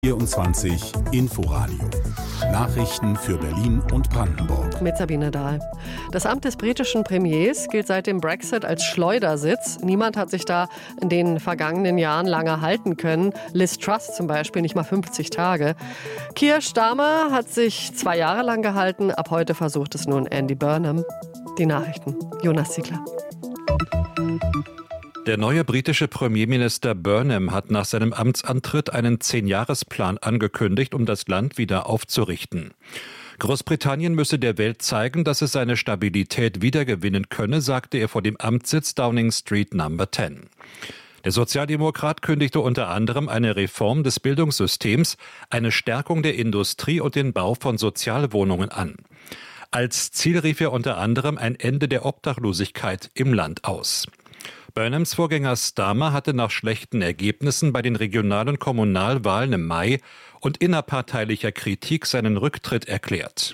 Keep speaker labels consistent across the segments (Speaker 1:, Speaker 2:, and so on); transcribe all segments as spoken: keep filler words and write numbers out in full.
Speaker 1: vierundzwanzig Inforadio. Nachrichten für Berlin und Brandenburg.
Speaker 2: Mit Sabine Dahl. Das Amt des britischen Premiers gilt seit dem Brexit als Schleudersitz. Niemand hat sich da in den vergangenen Jahren lange halten können. Liz Truss zum Beispiel nicht mal fünfzig Tage. Keir Starmer hat sich zwei Jahre lang gehalten. Ab heute versucht es nun Andy Burnham. Die Nachrichten. Jonas Ziegler.
Speaker 3: Der neue britische Premierminister Burnham hat nach seinem Amtsantritt einen Zehn-Jahres-Plan angekündigt, um das Land wieder aufzurichten. Großbritannien müsse der Welt zeigen, dass es seine Stabilität wiedergewinnen könne, sagte er vor dem Amtssitz Downing Street Number zehn. Der Sozialdemokrat kündigte unter anderem eine Reform des Bildungssystems, eine Stärkung der Industrie und den Bau von Sozialwohnungen an. Als Ziel rief er unter anderem ein Ende der Obdachlosigkeit im Land aus. Burnhams Vorgänger Starmer hatte nach schlechten Ergebnissen bei den Regional- und Kommunalwahlen im Mai und innerparteilicher Kritik seinen Rücktritt erklärt.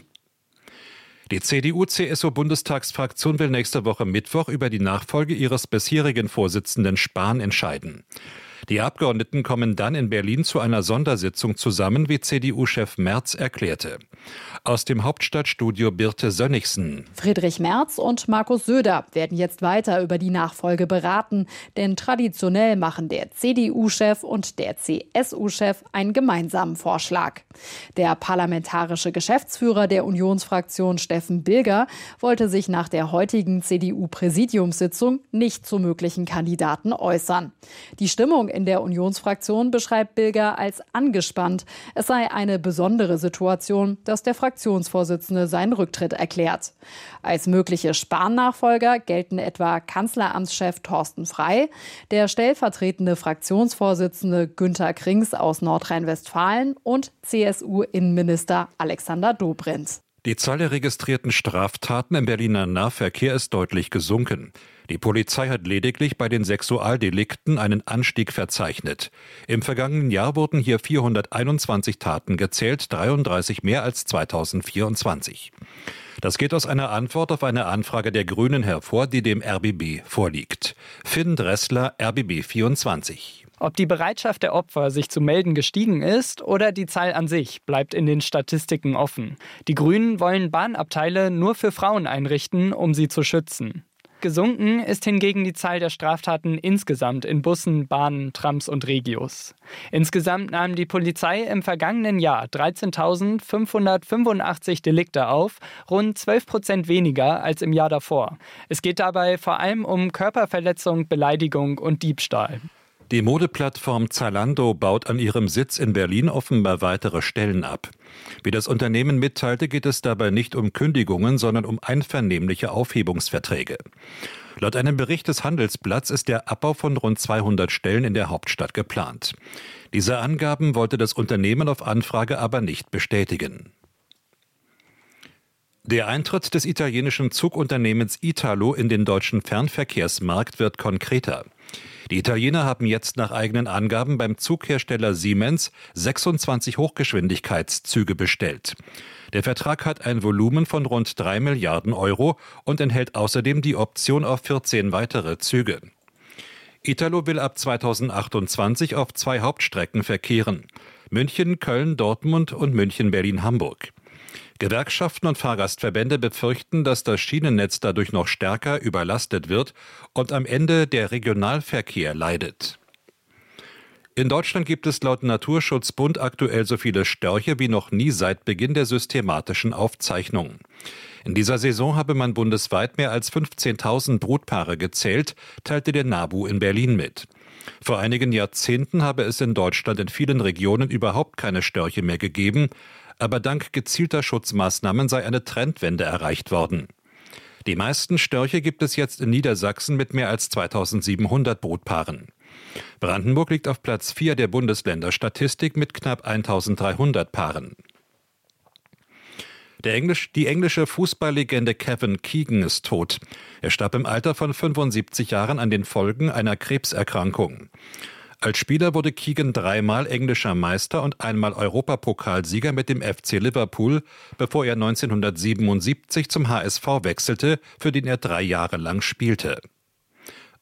Speaker 3: Die C D U-C S U-Bundestagsfraktion will nächste Woche Mittwoch über die Nachfolge ihres bisherigen Vorsitzenden Spahn entscheiden. Die Abgeordneten kommen dann in Berlin zu einer Sondersitzung zusammen, wie C D U-Chef Merz erklärte. Aus dem Hauptstadtstudio Birte Sönnigsen.
Speaker 4: Friedrich Merz und Markus Söder werden jetzt weiter über die Nachfolge beraten, denn traditionell machen der C D U-Chef und der C S U-Chef einen gemeinsamen Vorschlag. Der parlamentarische Geschäftsführer der Unionsfraktion Steffen Bilger wollte sich nach der heutigen C D U-Präsidiumssitzung nicht zu möglichen Kandidaten äußern. Die Stimmung in der Unionsfraktion beschreibt Bilger als angespannt. Es sei eine besondere Situation, dass der Fraktionsvorsitzende seinen Rücktritt erklärt. Als mögliche Spahn-Nachfolger gelten etwa Kanzleramtschef Thorsten Frey, der stellvertretende Fraktionsvorsitzende Günter Krings aus Nordrhein-Westfalen und C S U-Innenminister Alexander Dobrindt.
Speaker 3: Die Zahl der registrierten Straftaten im Berliner Nahverkehr ist deutlich gesunken. Die Polizei hat lediglich bei den Sexualdelikten einen Anstieg verzeichnet. Im vergangenen Jahr wurden hier vierhunderteinundzwanzig Taten gezählt, dreiunddreißig mehr als zweitausendvierundzwanzig. Das geht aus einer Antwort auf eine Anfrage der Grünen hervor, die dem R B B vorliegt. Finn Dressler, R B B vierundzwanzig.
Speaker 5: Ob die Bereitschaft der Opfer, sich zu melden, gestiegen ist oder die Zahl an sich, bleibt in den Statistiken offen. Die Grünen wollen Bahnabteile nur für Frauen einrichten, um sie zu schützen. Gesunken ist hingegen die Zahl der Straftaten insgesamt in Bussen, Bahnen, Trams und Regios. Insgesamt nahm die Polizei im vergangenen Jahr dreizehntausendfünfhundertfünfundachtzig Delikte auf, rund zwölf Prozent weniger als im Jahr davor. Es geht dabei vor allem um Körperverletzung, Beleidigung und Diebstahl.
Speaker 3: Die Modeplattform Zalando baut an ihrem Sitz in Berlin offenbar weitere Stellen ab. Wie das Unternehmen mitteilte, geht es dabei nicht um Kündigungen, sondern um einvernehmliche Aufhebungsverträge. Laut einem Bericht des Handelsblatts ist der Abbau von rund zweihundert Stellen in der Hauptstadt geplant. Diese Angaben wollte das Unternehmen auf Anfrage aber nicht bestätigen. Der Eintritt des italienischen Zugunternehmens Italo in den deutschen Fernverkehrsmarkt wird konkreter. Die Italiener haben jetzt nach eigenen Angaben beim Zughersteller Siemens sechsundzwanzig Hochgeschwindigkeitszüge bestellt. Der Vertrag hat ein Volumen von rund drei Milliarden Euro und enthält außerdem die Option auf vierzehn weitere Züge. Italo will ab zweitausendachtundzwanzig auf zwei Hauptstrecken verkehren: München, Köln, Dortmund und München, Berlin, Hamburg. Gewerkschaften und Fahrgastverbände befürchten, dass das Schienennetz dadurch noch stärker überlastet wird und am Ende der Regionalverkehr leidet. In Deutschland gibt es laut Naturschutzbund aktuell so viele Störche wie noch nie seit Beginn der systematischen Aufzeichnungen. In dieser Saison habe man bundesweit mehr als fünfzehntausend Brutpaare gezählt, teilte der NABU in Berlin mit. Vor einigen Jahrzehnten habe es in Deutschland in vielen Regionen überhaupt keine Störche mehr gegeben, aber dank gezielter Schutzmaßnahmen sei eine Trendwende erreicht worden. Die meisten Störche gibt es jetzt in Niedersachsen mit mehr als zweitausendsiebenhundert Brutpaaren. Brandenburg liegt auf Platz vier der Bundesländerstatistik mit knapp eintausenddreihundert Paaren. Der Englisch, die englische Fußballlegende Kevin Keegan ist tot. Er starb im Alter von fünfundsiebzig Jahren an den Folgen einer Krebserkrankung. Als Spieler wurde Keegan dreimal englischer Meister und einmal Europapokalsieger mit dem F C Liverpool, bevor er neunzehnhundertsiebenundsiebzig zum H S V wechselte, für den er drei Jahre lang spielte.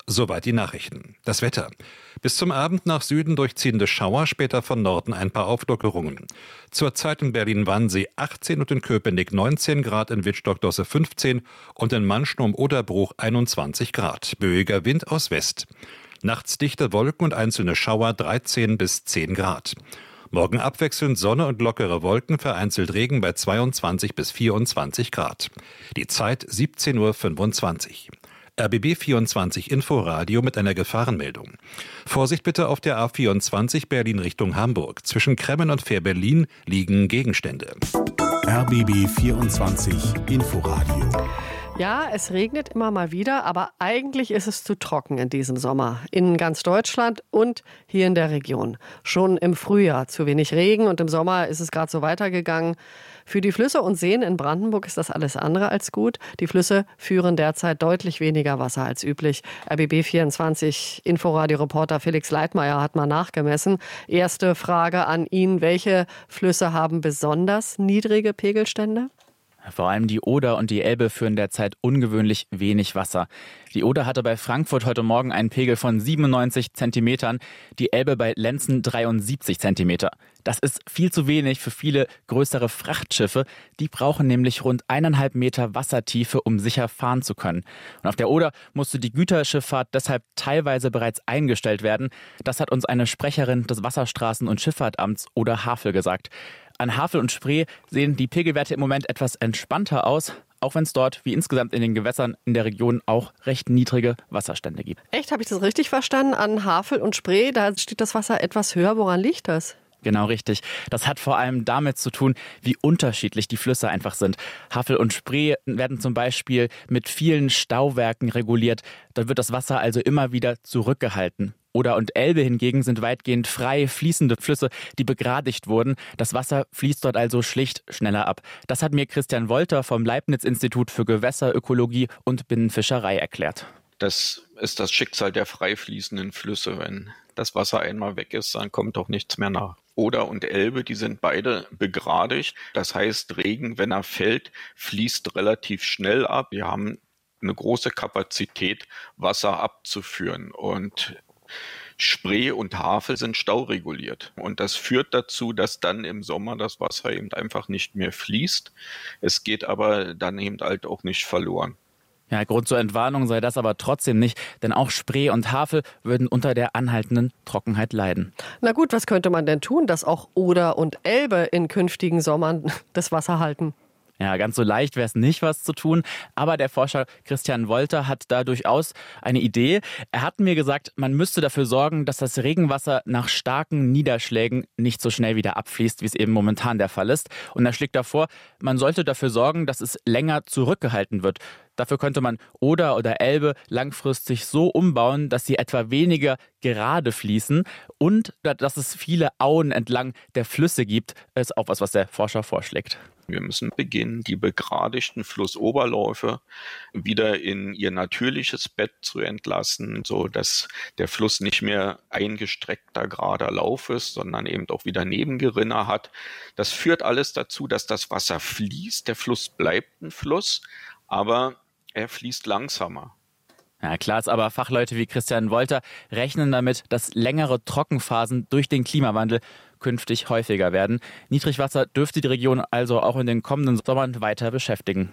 Speaker 3: Soweit die Nachrichten. Das Wetter. Bis zum Abend nach Süden durchziehende Schauer, später von Norden ein paar Auflockerungen. Zurzeit in Berlin-Wannsee achtzehn und in Köpenick neunzehn Grad, in Wittstock-Dosse fünfzehn und in Manschen um Oderbruch einundzwanzig Grad. Böiger Wind aus West. Nachts dichte Wolken und einzelne Schauer dreizehn bis zehn Grad. Morgen abwechselnd Sonne und lockere Wolken, vereinzelt Regen bei zweiundzwanzig bis vierundzwanzig Grad. Die Zeit siebzehn Uhr fünfundzwanzig. R B B vierundzwanzig Inforadio mit einer Gefahrenmeldung. Vorsicht bitte auf der A vierundzwanzig Berlin Richtung Hamburg. Zwischen Kremmen und Fähr-Berlin liegen Gegenstände.
Speaker 1: R B B vierundzwanzig Inforadio.
Speaker 2: Ja, es regnet immer mal wieder, aber eigentlich ist es zu trocken in diesem Sommer. In ganz Deutschland und hier in der Region. Schon im Frühjahr zu wenig Regen und im Sommer ist es gerade so weitergegangen. Für die Flüsse und Seen in Brandenburg ist das alles andere als gut. Die Flüsse führen derzeit deutlich weniger Wasser als üblich. R B B vierundzwanzig Inforadio-Reporter Felix Leitmeier hat mal nachgemessen. Erste Frage an ihn. Welche Flüsse haben besonders niedrige Pegelstände?
Speaker 6: Vor allem die Oder und die Elbe führen derzeit ungewöhnlich wenig Wasser. Die Oder hatte bei Frankfurt heute Morgen einen Pegel von siebenundneunzig Zentimetern, die Elbe bei Lenzen dreiundsiebzig Zentimeter. Das ist viel zu wenig für viele größere Frachtschiffe. Die brauchen nämlich rund eineinhalb Meter Wassertiefe, um sicher fahren zu können. Und auf der Oder musste die Güterschifffahrt deshalb teilweise bereits eingestellt werden. Das hat uns eine Sprecherin des Wasserstraßen- und Schifffahrtamts Oder Havel gesagt. An Havel und Spree sehen die Pegelwerte im Moment etwas entspannter aus, auch wenn es dort, wie insgesamt in den Gewässern in der Region, auch recht niedrige Wasserstände gibt.
Speaker 2: Echt, habe ich das richtig verstanden? An Havel und Spree, da steht das Wasser etwas höher. Woran liegt das?
Speaker 6: Genau richtig. Das hat vor allem damit zu tun, wie unterschiedlich die Flüsse einfach sind. Havel und Spree werden zum Beispiel mit vielen Stauwerken reguliert. Da wird das Wasser also immer wieder zurückgehalten. Oder und Elbe hingegen sind weitgehend frei fließende Flüsse, die begradigt wurden. Das Wasser fließt dort also schlicht schneller ab. Das hat mir Christian Wolter vom Leibniz-Institut für Gewässerökologie und Binnenfischerei erklärt.
Speaker 7: Das ist das Schicksal der frei fließenden Flüsse. Wenn das Wasser einmal weg ist, dann kommt doch nichts mehr nach. Oder und Elbe, die sind beide begradigt. Das heißt, Regen, wenn er fällt, fließt relativ schnell ab. Wir haben eine große Kapazität, Wasser abzuführen. Und Spree und Havel sind staureguliert. Und das führt dazu, dass dann im Sommer das Wasser eben einfach nicht mehr fließt. Es geht aber dann eben halt auch nicht verloren.
Speaker 6: Ja, Grund zur Entwarnung sei das aber trotzdem nicht, denn auch Spree und Havel würden unter der anhaltenden Trockenheit leiden.
Speaker 2: Na gut, was könnte man denn tun, dass auch Oder und Elbe in künftigen Sommern das Wasser halten?
Speaker 6: Ja, ganz so leicht wäre es nicht, was zu tun. Aber der Forscher Christian Wolter hat da durchaus eine Idee. Er hat mir gesagt, man müsste dafür sorgen, dass das Regenwasser nach starken Niederschlägen nicht so schnell wieder abfließt, wie es eben momentan der Fall ist. Und er schlägt davor, man sollte dafür sorgen, dass es länger zurückgehalten wird. Dafür könnte man Oder oder Elbe langfristig so umbauen, dass sie etwa weniger gerade fließen und dass es viele Auen entlang der Flüsse gibt, ist auch was, was der Forscher vorschlägt.
Speaker 7: Wir müssen beginnen, die begradigten Flussoberläufe wieder in ihr natürliches Bett zu entlassen, so dass der Fluss nicht mehr eingestreckter gerader Lauf ist, sondern eben auch wieder Nebengerinne hat. Das führt alles dazu, dass das Wasser fließt. Der Fluss bleibt ein Fluss, aber er fließt langsamer.
Speaker 6: Ja, klar ist aber, Fachleute wie Christian Wolter rechnen damit, dass längere Trockenphasen durch den Klimawandel künftig häufiger werden. Niedrigwasser dürfte die Region also auch in den kommenden Sommern weiter beschäftigen.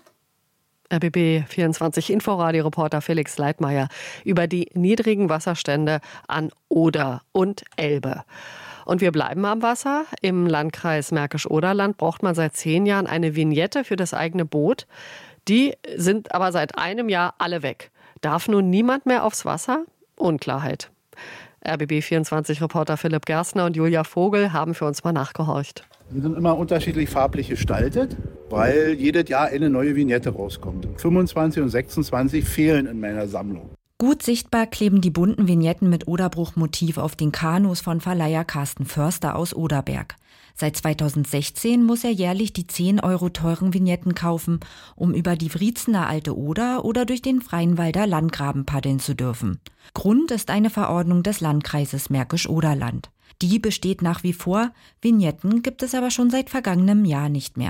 Speaker 2: R B B vierundzwanzig Inforadio-Reporter Felix Leitmeier über die niedrigen Wasserstände an Oder und Elbe. Und wir bleiben am Wasser. Im Landkreis Märkisch-Oderland braucht man seit zehn Jahren eine Vignette für das eigene Boot. Die sind aber seit einem Jahr alle weg. Darf nun niemand mehr aufs Wasser? Unklarheit. R B B vierundzwanzig-Reporter Philipp Gerstner und Julia Vogel haben für uns mal nachgehorcht.
Speaker 8: Die sind immer unterschiedlich farblich gestaltet, weil jedes Jahr eine neue Vignette rauskommt. fünfundzwanzig und sechsundzwanzig fehlen in meiner Sammlung.
Speaker 9: Gut sichtbar kleben die bunten Vignetten mit Oderbruch-Motiv auf den Kanus von Verleiher Carsten Förster aus Oderberg. Seit zweitausendsechzehn muss er jährlich die zehn Euro teuren Vignetten kaufen, um über die Wriezener Alte Oder oder durch den Freienwalder Landgraben paddeln zu dürfen. Grund ist eine Verordnung des Landkreises Märkisch-Oderland. Die besteht nach wie vor, Vignetten gibt es aber schon seit vergangenem Jahr nicht mehr.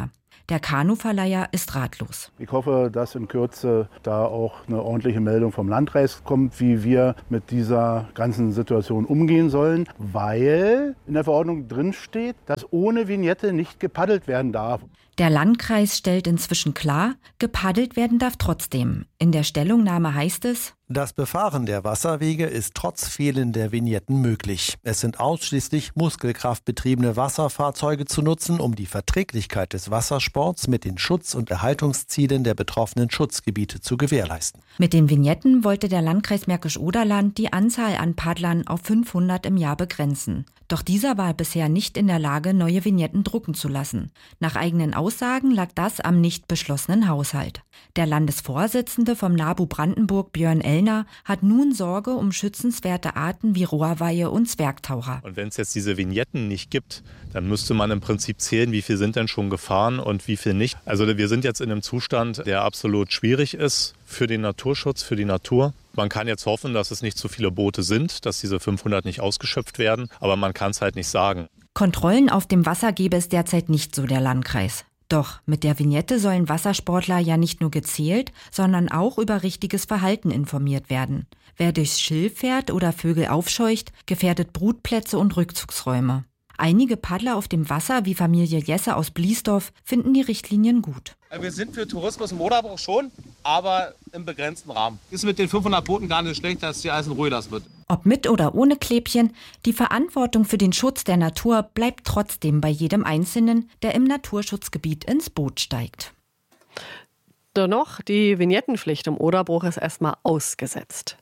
Speaker 9: Der Kanuverleiher ist ratlos.
Speaker 8: Ich hoffe, dass in Kürze da auch eine ordentliche Meldung vom Landkreis kommt, wie wir mit dieser ganzen Situation umgehen sollen, weil in der Verordnung drin steht, dass ohne Vignette nicht gepaddelt werden darf.
Speaker 9: Der Landkreis stellt inzwischen klar, gepaddelt werden darf trotzdem. In der Stellungnahme heißt es:
Speaker 10: Das Befahren der Wasserwege ist trotz fehlender Vignetten möglich. Es sind ausschließlich muskelkraftbetriebene Wasserfahrzeuge zu nutzen, um die Verträglichkeit des Wassersports mit den Schutz- und Erhaltungszielen der betroffenen Schutzgebiete zu gewährleisten.
Speaker 9: Mit den Vignetten wollte der Landkreis Märkisch-Oderland die Anzahl an Paddlern auf fünfhundert im Jahr begrenzen. Doch dieser war bisher nicht in der Lage, neue Vignetten drucken zu lassen. Nach eigenen Aussagen lag das am nicht beschlossenen Haushalt. Der Landesvorsitzende vom NABU Brandenburg, Björn Ellner, hat nun Sorge um schützenswerte Arten wie Rohrweihe und Zwergtaucher.
Speaker 11: Und wenn es jetzt diese Vignetten nicht gibt, dann müsste man im Prinzip zählen, wie viel sind denn schon gefahren und wie viel nicht. Also wir sind jetzt in einem Zustand, der absolut schwierig ist für den Naturschutz, für die Natur. Man kann jetzt hoffen, dass es nicht zu viele Boote sind, dass diese fünfhundert nicht ausgeschöpft werden, aber man kann es halt nicht sagen.
Speaker 9: Kontrollen auf dem Wasser gebe es derzeit nicht, so der Landkreis. Doch mit der Vignette sollen Wassersportler ja nicht nur gezählt, sondern auch über richtiges Verhalten informiert werden. Wer durchs Schilf fährt oder Vögel aufscheucht, gefährdet Brutplätze und Rückzugsräume. Einige Paddler auf dem Wasser, wie Familie Jesse aus Bliesdorf, finden die Richtlinien gut.
Speaker 12: Wir sind für Tourismus im Oderbruch schon, aber im begrenzten Rahmen. Ist mit den fünfhundert Booten gar nicht schlecht, dass die alles in Ruhe lassen wird.
Speaker 9: Ob mit oder ohne Klebchen, die Verantwortung für den Schutz der Natur bleibt trotzdem bei jedem Einzelnen, der im Naturschutzgebiet ins Boot steigt.
Speaker 2: Dennoch, die Vignettenpflicht im Oderbruch ist erstmal ausgesetzt.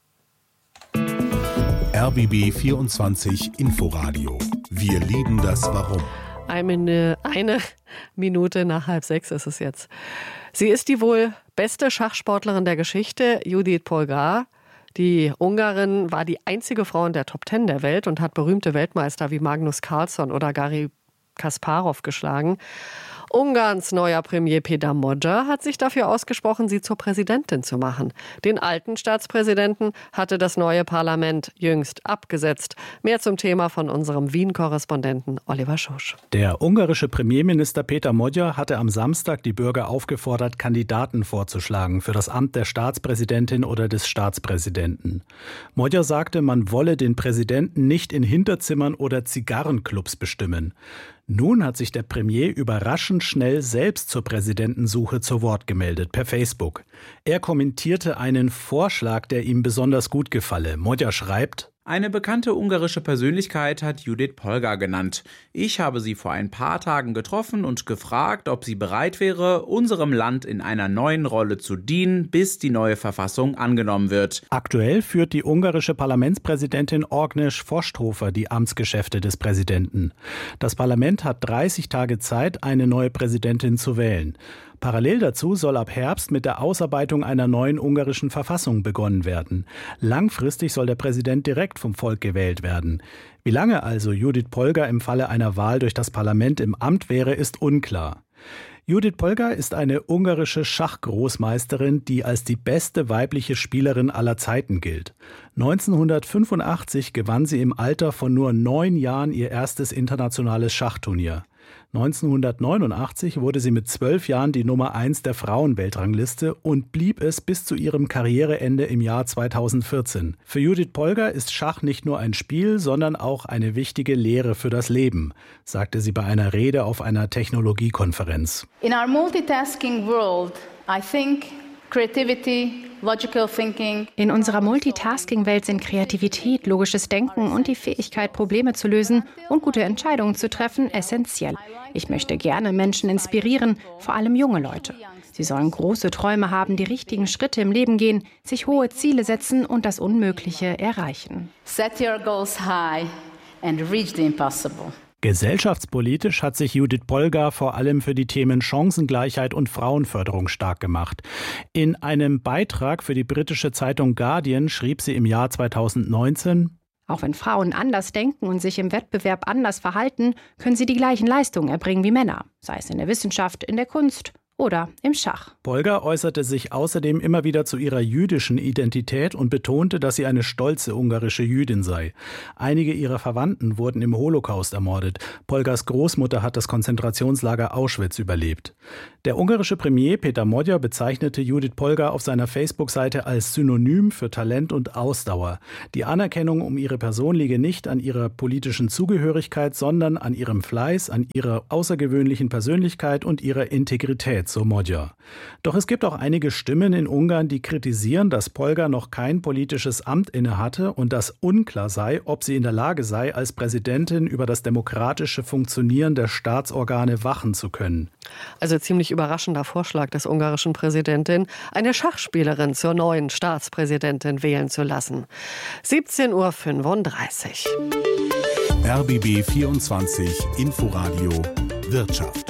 Speaker 1: R B B vierundzwanzig Inforadio. Wir lieben das Warum.
Speaker 2: Eine, eine Minute nach halb sechs ist es jetzt. Sie ist die wohl beste Schachsportlerin der Geschichte, Judith Polgar. Die Ungarin war die einzige Frau in der Top Ten der Welt und hat berühmte Weltmeister wie Magnus Carlsen oder Garry Kasparov geschlagen. Ungarns neuer Premier Peter Magyar hat sich dafür ausgesprochen, sie zur Präsidentin zu machen. Den alten Staatspräsidenten hatte das neue Parlament jüngst abgesetzt. Mehr zum Thema von unserem Wien-Korrespondenten Oliver Schosch.
Speaker 13: Der ungarische Premierminister Peter Magyar hatte am Samstag die Bürger aufgefordert, Kandidaten vorzuschlagen für das Amt der Staatspräsidentin oder des Staatspräsidenten. Magyar sagte, man wolle den Präsidenten nicht in Hinterzimmern oder Zigarrenclubs bestimmen. Nun hat sich der Premier überraschend schnell selbst zur Präsidentensuche zu Wort gemeldet, per Facebook. Er kommentierte einen Vorschlag, der ihm besonders gut gefalle. Magyar schreibt:
Speaker 14: Eine bekannte ungarische Persönlichkeit hat Judith Polgar genannt. Ich habe sie vor ein paar Tagen getroffen und gefragt, ob sie bereit wäre, unserem Land in einer neuen Rolle zu dienen, bis die neue Verfassung angenommen wird.
Speaker 13: Aktuell führt die ungarische Parlamentspräsidentin Agnes Vosthofer die Amtsgeschäfte des Präsidenten. Das Parlament hat dreißig Tage Zeit, eine neue Präsidentin zu wählen. Parallel dazu soll ab Herbst mit der Ausarbeitung einer neuen ungarischen Verfassung begonnen werden. Langfristig soll der Präsident direkt vom Volk gewählt werden. Wie lange also Judith Polgar im Falle einer Wahl durch das Parlament im Amt wäre, ist unklar. Judith Polgar ist eine ungarische Schachgroßmeisterin, die als die beste weibliche Spielerin aller Zeiten gilt. neunzehnhundertfünfundachtzig gewann sie im Alter von nur neun Jahren ihr erstes internationales Schachturnier. neunzehnhundertneunundachtzig wurde sie mit zwölf Jahren die Nummer eins der Frauenweltrangliste und blieb es bis zu ihrem Karriereende im Jahr zweitausendvierzehn. Für Judith Polgar ist Schach nicht nur ein Spiel, sondern auch eine wichtige Lehre für das Leben, sagte sie bei einer Rede auf einer Technologiekonferenz.
Speaker 15: In our multitasking world, I think creativity, logical thinking.
Speaker 16: In unserer Multitasking-Welt sind Kreativität, logisches Denken und die Fähigkeit, Probleme zu lösen und gute Entscheidungen zu treffen, essentiell. Ich möchte gerne Menschen inspirieren, vor allem junge Leute. Sie sollen große Träume haben, die richtigen Schritte im Leben gehen, sich hohe Ziele setzen und das Unmögliche erreichen.
Speaker 15: Set your goals high and reach the impossible.
Speaker 13: Gesellschaftspolitisch hat sich Judith Polgar vor allem für die Themen Chancengleichheit und Frauenförderung stark gemacht. In einem Beitrag für die britische Zeitung Guardian schrieb sie im Jahr zweitausendneunzehn:
Speaker 16: Auch wenn Frauen anders denken und sich im Wettbewerb anders verhalten, können sie die gleichen Leistungen erbringen wie Männer, sei es in der Wissenschaft, in der Kunst oder im Schach.
Speaker 13: Polgar äußerte sich außerdem immer wieder zu ihrer jüdischen Identität und betonte, dass sie eine stolze ungarische Jüdin sei. Einige ihrer Verwandten wurden im Holocaust ermordet. Polgars Großmutter hat das Konzentrationslager Auschwitz überlebt. Der ungarische Premier Péter Magyar bezeichnete Judith Polgar auf seiner Facebook-Seite als Synonym für Talent und Ausdauer. Die Anerkennung um ihre Person liege nicht an ihrer politischen Zugehörigkeit, sondern an ihrem Fleiß, an ihrer außergewöhnlichen Persönlichkeit und ihrer Integrität, so Magyar. Doch es gibt auch einige Stimmen in Ungarn, die kritisieren, dass Polgar noch kein politisches Amt innehatte und dass unklar sei, ob sie in der Lage sei, als Präsidentin über das demokratische Funktionieren der Staatsorgane wachen zu können.
Speaker 2: Also ziemlich überraschender Vorschlag des ungarischen Präsidentin, eine Schachspielerin zur neuen Staatspräsidentin wählen zu lassen. siebzehn Uhr fünfunddreißig.
Speaker 1: R B B vierundzwanzig Inforadio Wirtschaft.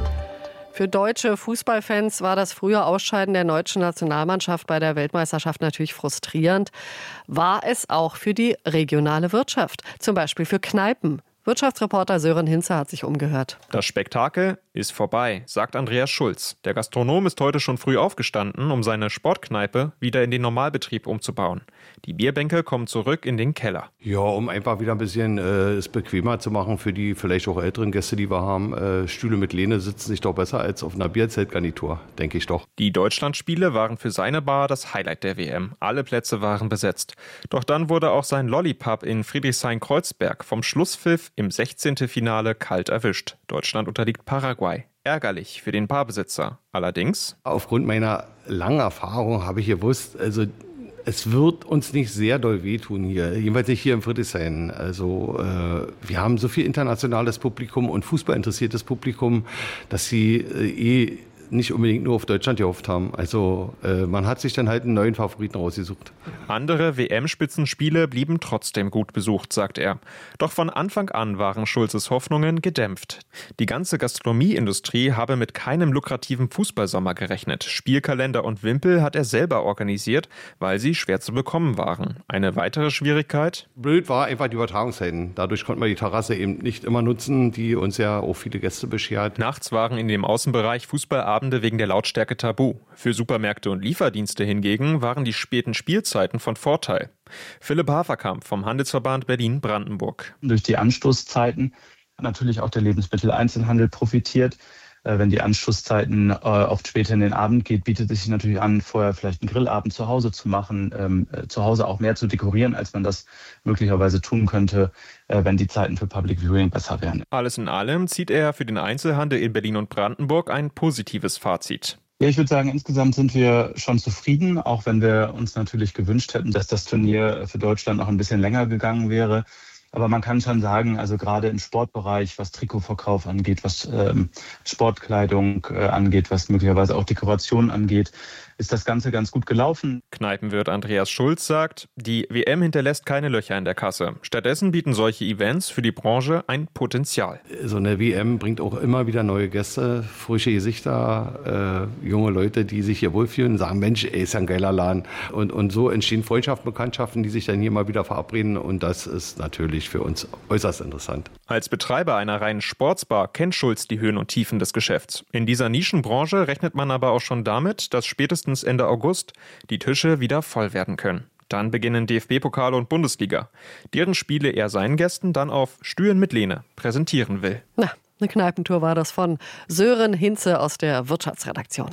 Speaker 2: Für deutsche Fußballfans war das frühe Ausscheiden der deutschen Nationalmannschaft bei der Weltmeisterschaft natürlich frustrierend. War es auch für die regionale Wirtschaft, zum Beispiel für Kneipen. Wirtschaftsreporter Sören Hinze hat sich umgehört.
Speaker 17: Das Spektakel ist vorbei, sagt Andreas Schulz. Der Gastronom ist heute schon früh aufgestanden, um seine Sportkneipe wieder in den Normalbetrieb umzubauen. Die Bierbänke kommen zurück in den Keller.
Speaker 18: Ja, um einfach wieder ein bisschen äh, es bequemer zu machen für die vielleicht auch älteren Gäste, die wir haben. Äh, Stühle mit Lehne sitzen sich doch besser als auf einer Bierzeltgarnitur, denke ich doch.
Speaker 17: Die Deutschlandspiele waren für seine Bar das Highlight der W M. Alle Plätze waren besetzt. Doch dann wurde auch sein Lollipub in Friedrichshain-Kreuzberg vom Schlusspfiff im sechzehnten Finale kalt erwischt. Deutschland unterliegt Paraguay. Ärgerlich für den Barbesitzer. Allerdings:
Speaker 18: Aufgrund meiner langen Erfahrung habe ich gewusst, also es wird uns nicht sehr doll wehtun hier, jedenfalls nicht hier im Friedrichshain. Also äh, wir haben so viel internationales Publikum und fußballinteressiertes Publikum, dass sie äh, eh nicht unbedingt nur auf Deutschland gehofft haben. Also äh, man hat sich dann halt einen neuen Favoriten rausgesucht.
Speaker 17: Andere W M-Spitzenspiele blieben trotzdem gut besucht, sagt er. Doch von Anfang an waren Schulzes Hoffnungen gedämpft. Die ganze Gastronomieindustrie habe mit keinem lukrativen Fußballsommer gerechnet. Spielkalender und Wimpel hat er selber organisiert, weil sie schwer zu bekommen waren. Eine weitere Schwierigkeit?
Speaker 18: Blöd war einfach die Übertragungszeiten. Dadurch konnten wir die Terrasse eben nicht immer nutzen, die uns ja auch viele Gäste beschert.
Speaker 17: Nachts waren in dem Außenbereich Fußballabende wegen der Lautstärke tabu. Für Supermärkte und Lieferdienste hingegen waren die späten Spielzeiten von Vorteil. Philipp Haferkamp vom Handelsverband Berlin-Brandenburg.
Speaker 19: Durch die Anstoßzeiten hat natürlich auch der Lebensmitteleinzelhandel profitiert. Wenn die Anstoßzeiten äh, oft später in den Abend geht, bietet es sich natürlich an, vorher vielleicht einen Grillabend zu Hause zu machen, ähm, äh, zu Hause auch mehr zu dekorieren, als man das möglicherweise tun könnte, äh, wenn die Zeiten für Public Viewing besser wären.
Speaker 17: Alles in allem zieht er für den Einzelhandel in Berlin und Brandenburg ein positives Fazit.
Speaker 19: Ja, ich würde sagen, insgesamt sind wir schon zufrieden, auch wenn wir uns natürlich gewünscht hätten, dass das Turnier für Deutschland noch ein bisschen länger gegangen wäre. Aber man kann schon sagen, also gerade im Sportbereich, was Trikotverkauf angeht, was ähm, Sportkleidung äh, angeht, was möglicherweise auch Dekoration angeht, ist das Ganze ganz gut gelaufen.
Speaker 17: Kneipenwirt Andreas Schulz sagt, die W M hinterlässt keine Löcher in der Kasse. Stattdessen bieten solche Events für die Branche ein Potenzial.
Speaker 18: So eine W M bringt auch immer wieder neue Gäste, frische Gesichter, äh, junge Leute, die sich hier wohlfühlen, sagen, Mensch, ey, ist ja ein geiler Laden. Und, und so entstehen Freundschaften, Bekanntschaften, die sich dann hier mal wieder verabreden. Und das ist natürlich für uns äußerst interessant.
Speaker 17: Als Betreiber einer reinen Sportsbar kennt Schulz die Höhen und Tiefen des Geschäfts. In dieser Nischenbranche rechnet man aber auch schon damit, dass spätestens Ende August die Tische wieder voll werden können. Dann beginnen D F B-Pokal und Bundesliga, deren Spiele er seinen Gästen dann auf Stühlen mit Lehne präsentieren will.
Speaker 2: Na, eine Kneipentour war das von Sören Hinze aus der Wirtschaftsredaktion.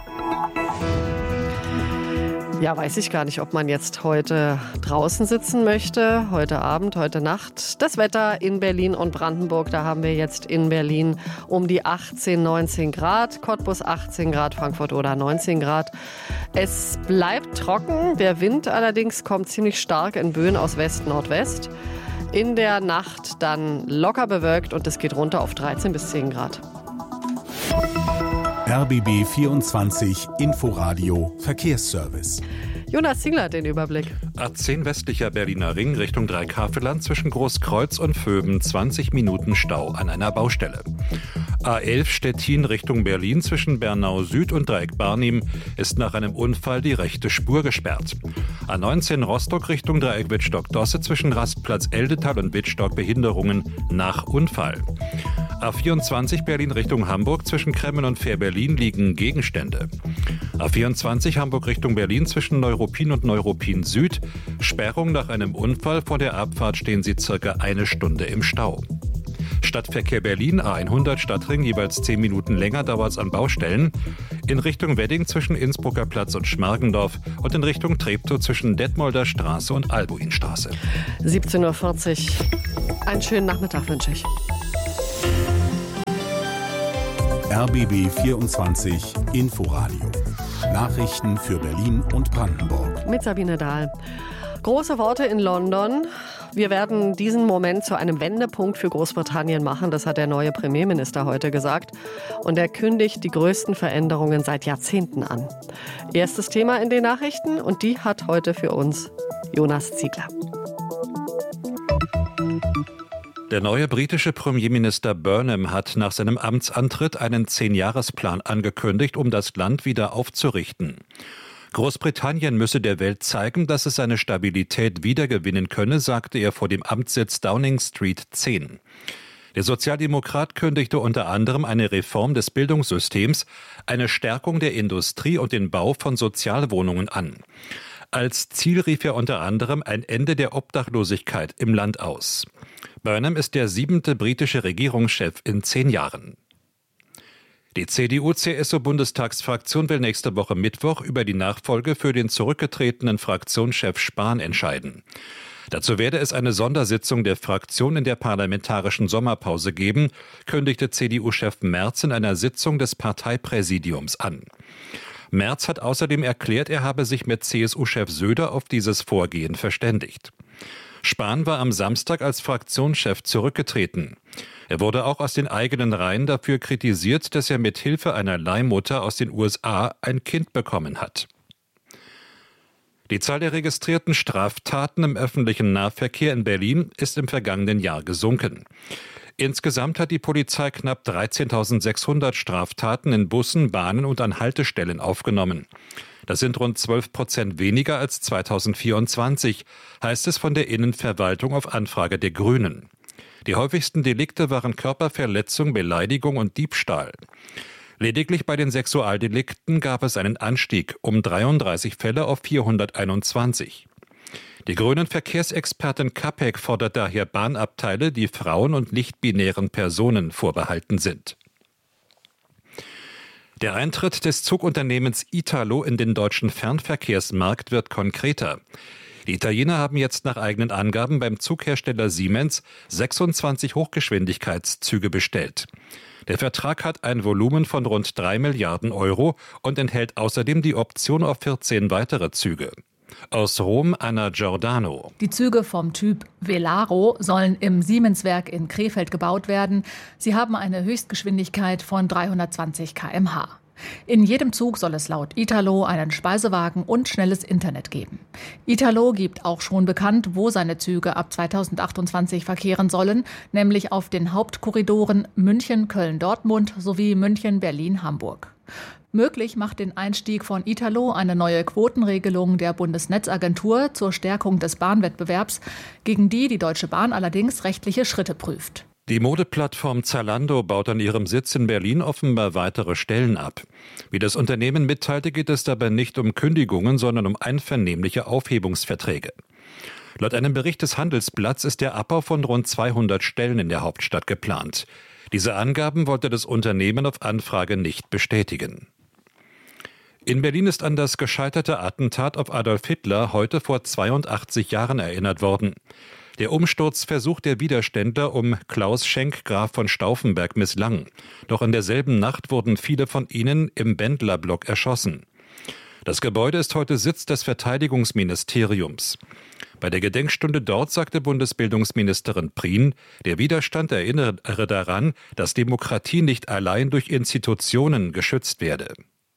Speaker 2: Ja, weiß ich gar nicht, ob man jetzt heute draußen sitzen möchte, heute Abend, heute Nacht. Das Wetter in Berlin und Brandenburg, da haben wir jetzt in Berlin um die achtzehn, neunzehn Grad, Cottbus achtzehn Grad, Frankfurt oder neunzehn Grad. Es bleibt trocken, der Wind allerdings kommt ziemlich stark in Böen aus West-Nordwest. In der Nacht dann locker bewölkt und es geht runter auf dreizehn bis zehn Grad.
Speaker 1: R B B vierundzwanzig Inforadio Verkehrsservice.
Speaker 2: Jonas Ziegler hat den Überblick.
Speaker 3: A zehn westlicher Berliner Ring Richtung Dreikafelland zwischen Großkreuz und Vöben zwanzig Minuten Stau an einer Baustelle. A elf Stettin Richtung Berlin zwischen Bernau Süd und Dreieck Barnim ist nach einem Unfall die rechte Spur gesperrt. A neunzehn Rostock Richtung Dreieck Wittstock-Dosse zwischen Rastplatz Eldetal und Wittstock Behinderungen nach Unfall. A vierundzwanzig Berlin Richtung Hamburg zwischen Kremmen und Fähr-Berlin liegen Gegenstände. A vierundzwanzig Hamburg Richtung Berlin zwischen Neuruppin und Neuruppin Süd. Sperrung nach einem Unfall. Vor der Abfahrt stehen Sie circa eine Stunde im Stau. Stadtverkehr Berlin, A hundert Stadtring, jeweils zehn Minuten länger dauert es an Baustellen. In Richtung Wedding zwischen Innsbrucker Platz und Schmargendorf und in Richtung Treptow zwischen Detmolder Straße und Albuinstraße.
Speaker 2: siebzehn Uhr vierzig. Einen schönen Nachmittag wünsche ich.
Speaker 1: R B B vierundzwanzig Inforadio. Nachrichten für Berlin und Brandenburg.
Speaker 2: Mit Sabine Dahl. Große Worte in London. Wir werden diesen Moment zu einem Wendepunkt für Großbritannien machen, das hat der neue Premierminister heute gesagt. Und er kündigt die größten Veränderungen seit Jahrzehnten an. Erstes Thema in den Nachrichten und die hat heute für uns Jonas Ziegler.
Speaker 3: Der neue britische Premierminister Burnham hat nach seinem Amtsantritt einen Zehn-Jahres-Plan angekündigt, um das Land wieder aufzurichten. Großbritannien müsse der Welt zeigen, dass es seine Stabilität wiedergewinnen könne, sagte er vor dem Amtssitz Downing Street zehn. Der Sozialdemokrat kündigte unter anderem eine Reform des Bildungssystems, eine Stärkung der Industrie und den Bau von Sozialwohnungen an. Als Ziel rief er unter anderem ein Ende der Obdachlosigkeit im Land aus. Burnham ist der siebente britische Regierungschef in zehn Jahren. Die C D U-C S U-Bundestagsfraktion will nächste Woche Mittwoch über die Nachfolge für den zurückgetretenen Fraktionschef Spahn entscheiden. Dazu werde es eine Sondersitzung der Fraktion in der parlamentarischen Sommerpause geben, kündigte C D U-Chef Merz in einer Sitzung des Parteipräsidiums an. Merz hat außerdem erklärt, er habe sich mit C S U-Chef Söder auf dieses Vorgehen verständigt. Spahn war am Samstag als Fraktionschef zurückgetreten. Er wurde auch aus den eigenen Reihen dafür kritisiert, dass er mit Hilfe einer Leihmutter aus den U S A ein Kind bekommen hat. Die Zahl der registrierten Straftaten im öffentlichen Nahverkehr in Berlin ist im vergangenen Jahr gesunken. Insgesamt hat die Polizei knapp dreizehntausendsechshundert Straftaten in Bussen, Bahnen und an Haltestellen aufgenommen. Das sind rund zwölf Prozent weniger als zweitausendvierundzwanzig, heißt es von der Innenverwaltung auf Anfrage der Grünen. Die häufigsten Delikte waren Körperverletzung, Beleidigung und Diebstahl. Lediglich bei den Sexualdelikten gab es einen Anstieg um dreiunddreißig Fälle auf vierhunderteinundzwanzig. Die grünen Verkehrsexpertin Kapek fordert daher Bahnabteile, die Frauen und nicht-binären Personen vorbehalten sind. Der Eintritt des Zugunternehmens Italo in den deutschen Fernverkehrsmarkt wird konkreter. Die Italiener haben jetzt nach eigenen Angaben beim Zughersteller Siemens sechsundzwanzig Hochgeschwindigkeitszüge bestellt. Der Vertrag hat ein Volumen von rund drei Milliarden Euro und enthält außerdem die Option auf vierzehn weitere Züge. Aus Rom, Anna Giordano.
Speaker 20: Die Züge vom Typ Velaro sollen im Siemens-Werk in Krefeld gebaut werden. Sie haben eine Höchstgeschwindigkeit von dreihundertzwanzig Kilometer pro Stunde. In jedem Zug soll es laut Italo einen Speisewagen und schnelles Internet geben. Italo gibt auch schon bekannt, wo seine Züge ab zweitausendachtundzwanzig verkehren sollen, nämlich auf den Hauptkorridoren München, Köln, Dortmund sowie München, Berlin, Hamburg. Möglich macht den Einstieg von Italo eine neue Quotenregelung der Bundesnetzagentur zur Stärkung des Bahnwettbewerbs, gegen die die Deutsche Bahn allerdings rechtliche Schritte prüft.
Speaker 3: Die Modeplattform Zalando baut an ihrem Sitz in Berlin offenbar weitere Stellen ab. Wie das Unternehmen mitteilte, geht es dabei nicht um Kündigungen, sondern um einvernehmliche Aufhebungsverträge. Laut einem Bericht des Handelsblatts ist der Abbau von rund zweihundert Stellen in der Hauptstadt geplant. Diese Angaben wollte das Unternehmen auf Anfrage nicht bestätigen. In Berlin ist an das gescheiterte Attentat auf Adolf Hitler heute vor zweiundachtzig Jahren erinnert worden. Der Umsturzversuch der Widerständler um Klaus Schenk Graf von Stauffenberg misslang. Doch in derselben Nacht wurden viele von ihnen im Bendlerblock erschossen. Das Gebäude ist heute Sitz des Verteidigungsministeriums. Bei der Gedenkstunde dort sagte Bundesbildungsministerin Prien, der Widerstand erinnere daran, dass Demokratie nicht allein durch Institutionen geschützt werde.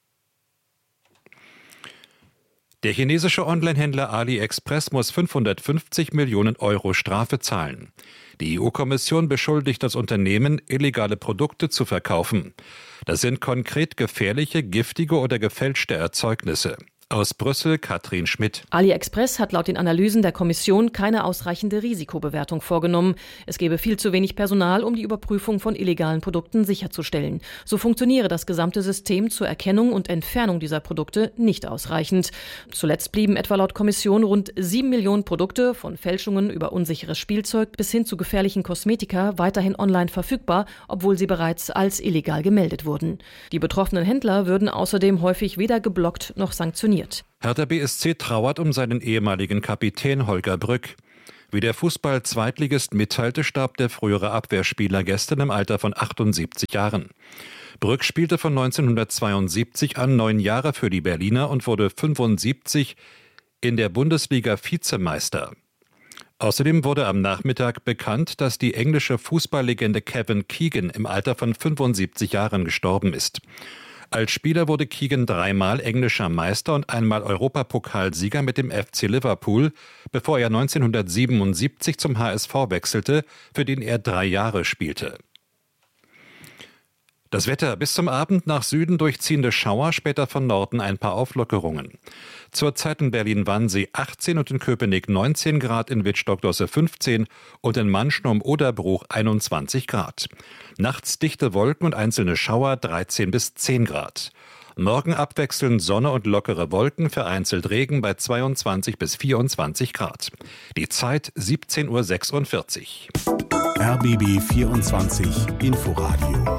Speaker 3: Der chinesische Onlinehändler AliExpress muss fünfhundertfünfzig Millionen Euro Strafe zahlen. Die E U-Kommission beschuldigt das Unternehmen, illegale Produkte zu verkaufen. Das sind konkret gefährliche, giftige oder gefälschte Erzeugnisse. Aus Brüssel Katrin Schmidt.
Speaker 21: AliExpress hat laut den Analysen der Kommission keine ausreichende Risikobewertung vorgenommen. Es gebe viel zu wenig Personal, um die Überprüfung von illegalen Produkten sicherzustellen. So funktioniere das gesamte System zur Erkennung und Entfernung dieser Produkte nicht ausreichend. Zuletzt blieben etwa laut Kommission rund sieben Millionen Produkte, von Fälschungen über unsicheres Spielzeug bis hin zu gefährlichen Kosmetika, weiterhin online verfügbar, obwohl sie bereits als illegal gemeldet wurden. Die betroffenen Händler würden außerdem häufig weder geblockt noch sanktioniert.
Speaker 3: Hertha B S C trauert um seinen ehemaligen Kapitän Holger Brück. Wie der Fußball-Zweitligist mitteilte, starb der frühere Abwehrspieler gestern im Alter von achtundsiebzig Jahren. Brück spielte von neunzehnhundertzweiundsiebzig an neun Jahre für die Berliner und wurde fünfundsiebzig in der Bundesliga Vizemeister. Außerdem wurde am Nachmittag bekannt, dass die englische Fußballlegende Kevin Keegan im Alter von fünfundsiebzig Jahren gestorben ist. Als Spieler wurde Keegan dreimal englischer Meister und einmal Europapokalsieger mit dem F C Liverpool, bevor er neunzehnhundertsiebenundsiebzig zum H S V wechselte, für den er drei Jahre spielte. Das Wetter: bis zum Abend nach Süden durchziehende Schauer, später von Norden ein paar Auflockerungen. Zurzeit in Berlin-Wannsee achtzehn und in Köpenick neunzehn Grad, in Wittstock-Dosse fünfzehn und in Mannschnum-Oderbruch einundzwanzig Grad. Nachts dichte Wolken und einzelne Schauer dreizehn bis zehn Grad. Morgen abwechselnd Sonne und lockere Wolken, vereinzelt Regen bei zweiundzwanzig bis vierundzwanzig Grad. Die Zeit siebzehn Uhr sechsundvierzig.
Speaker 1: R B B vierundzwanzig Inforadio.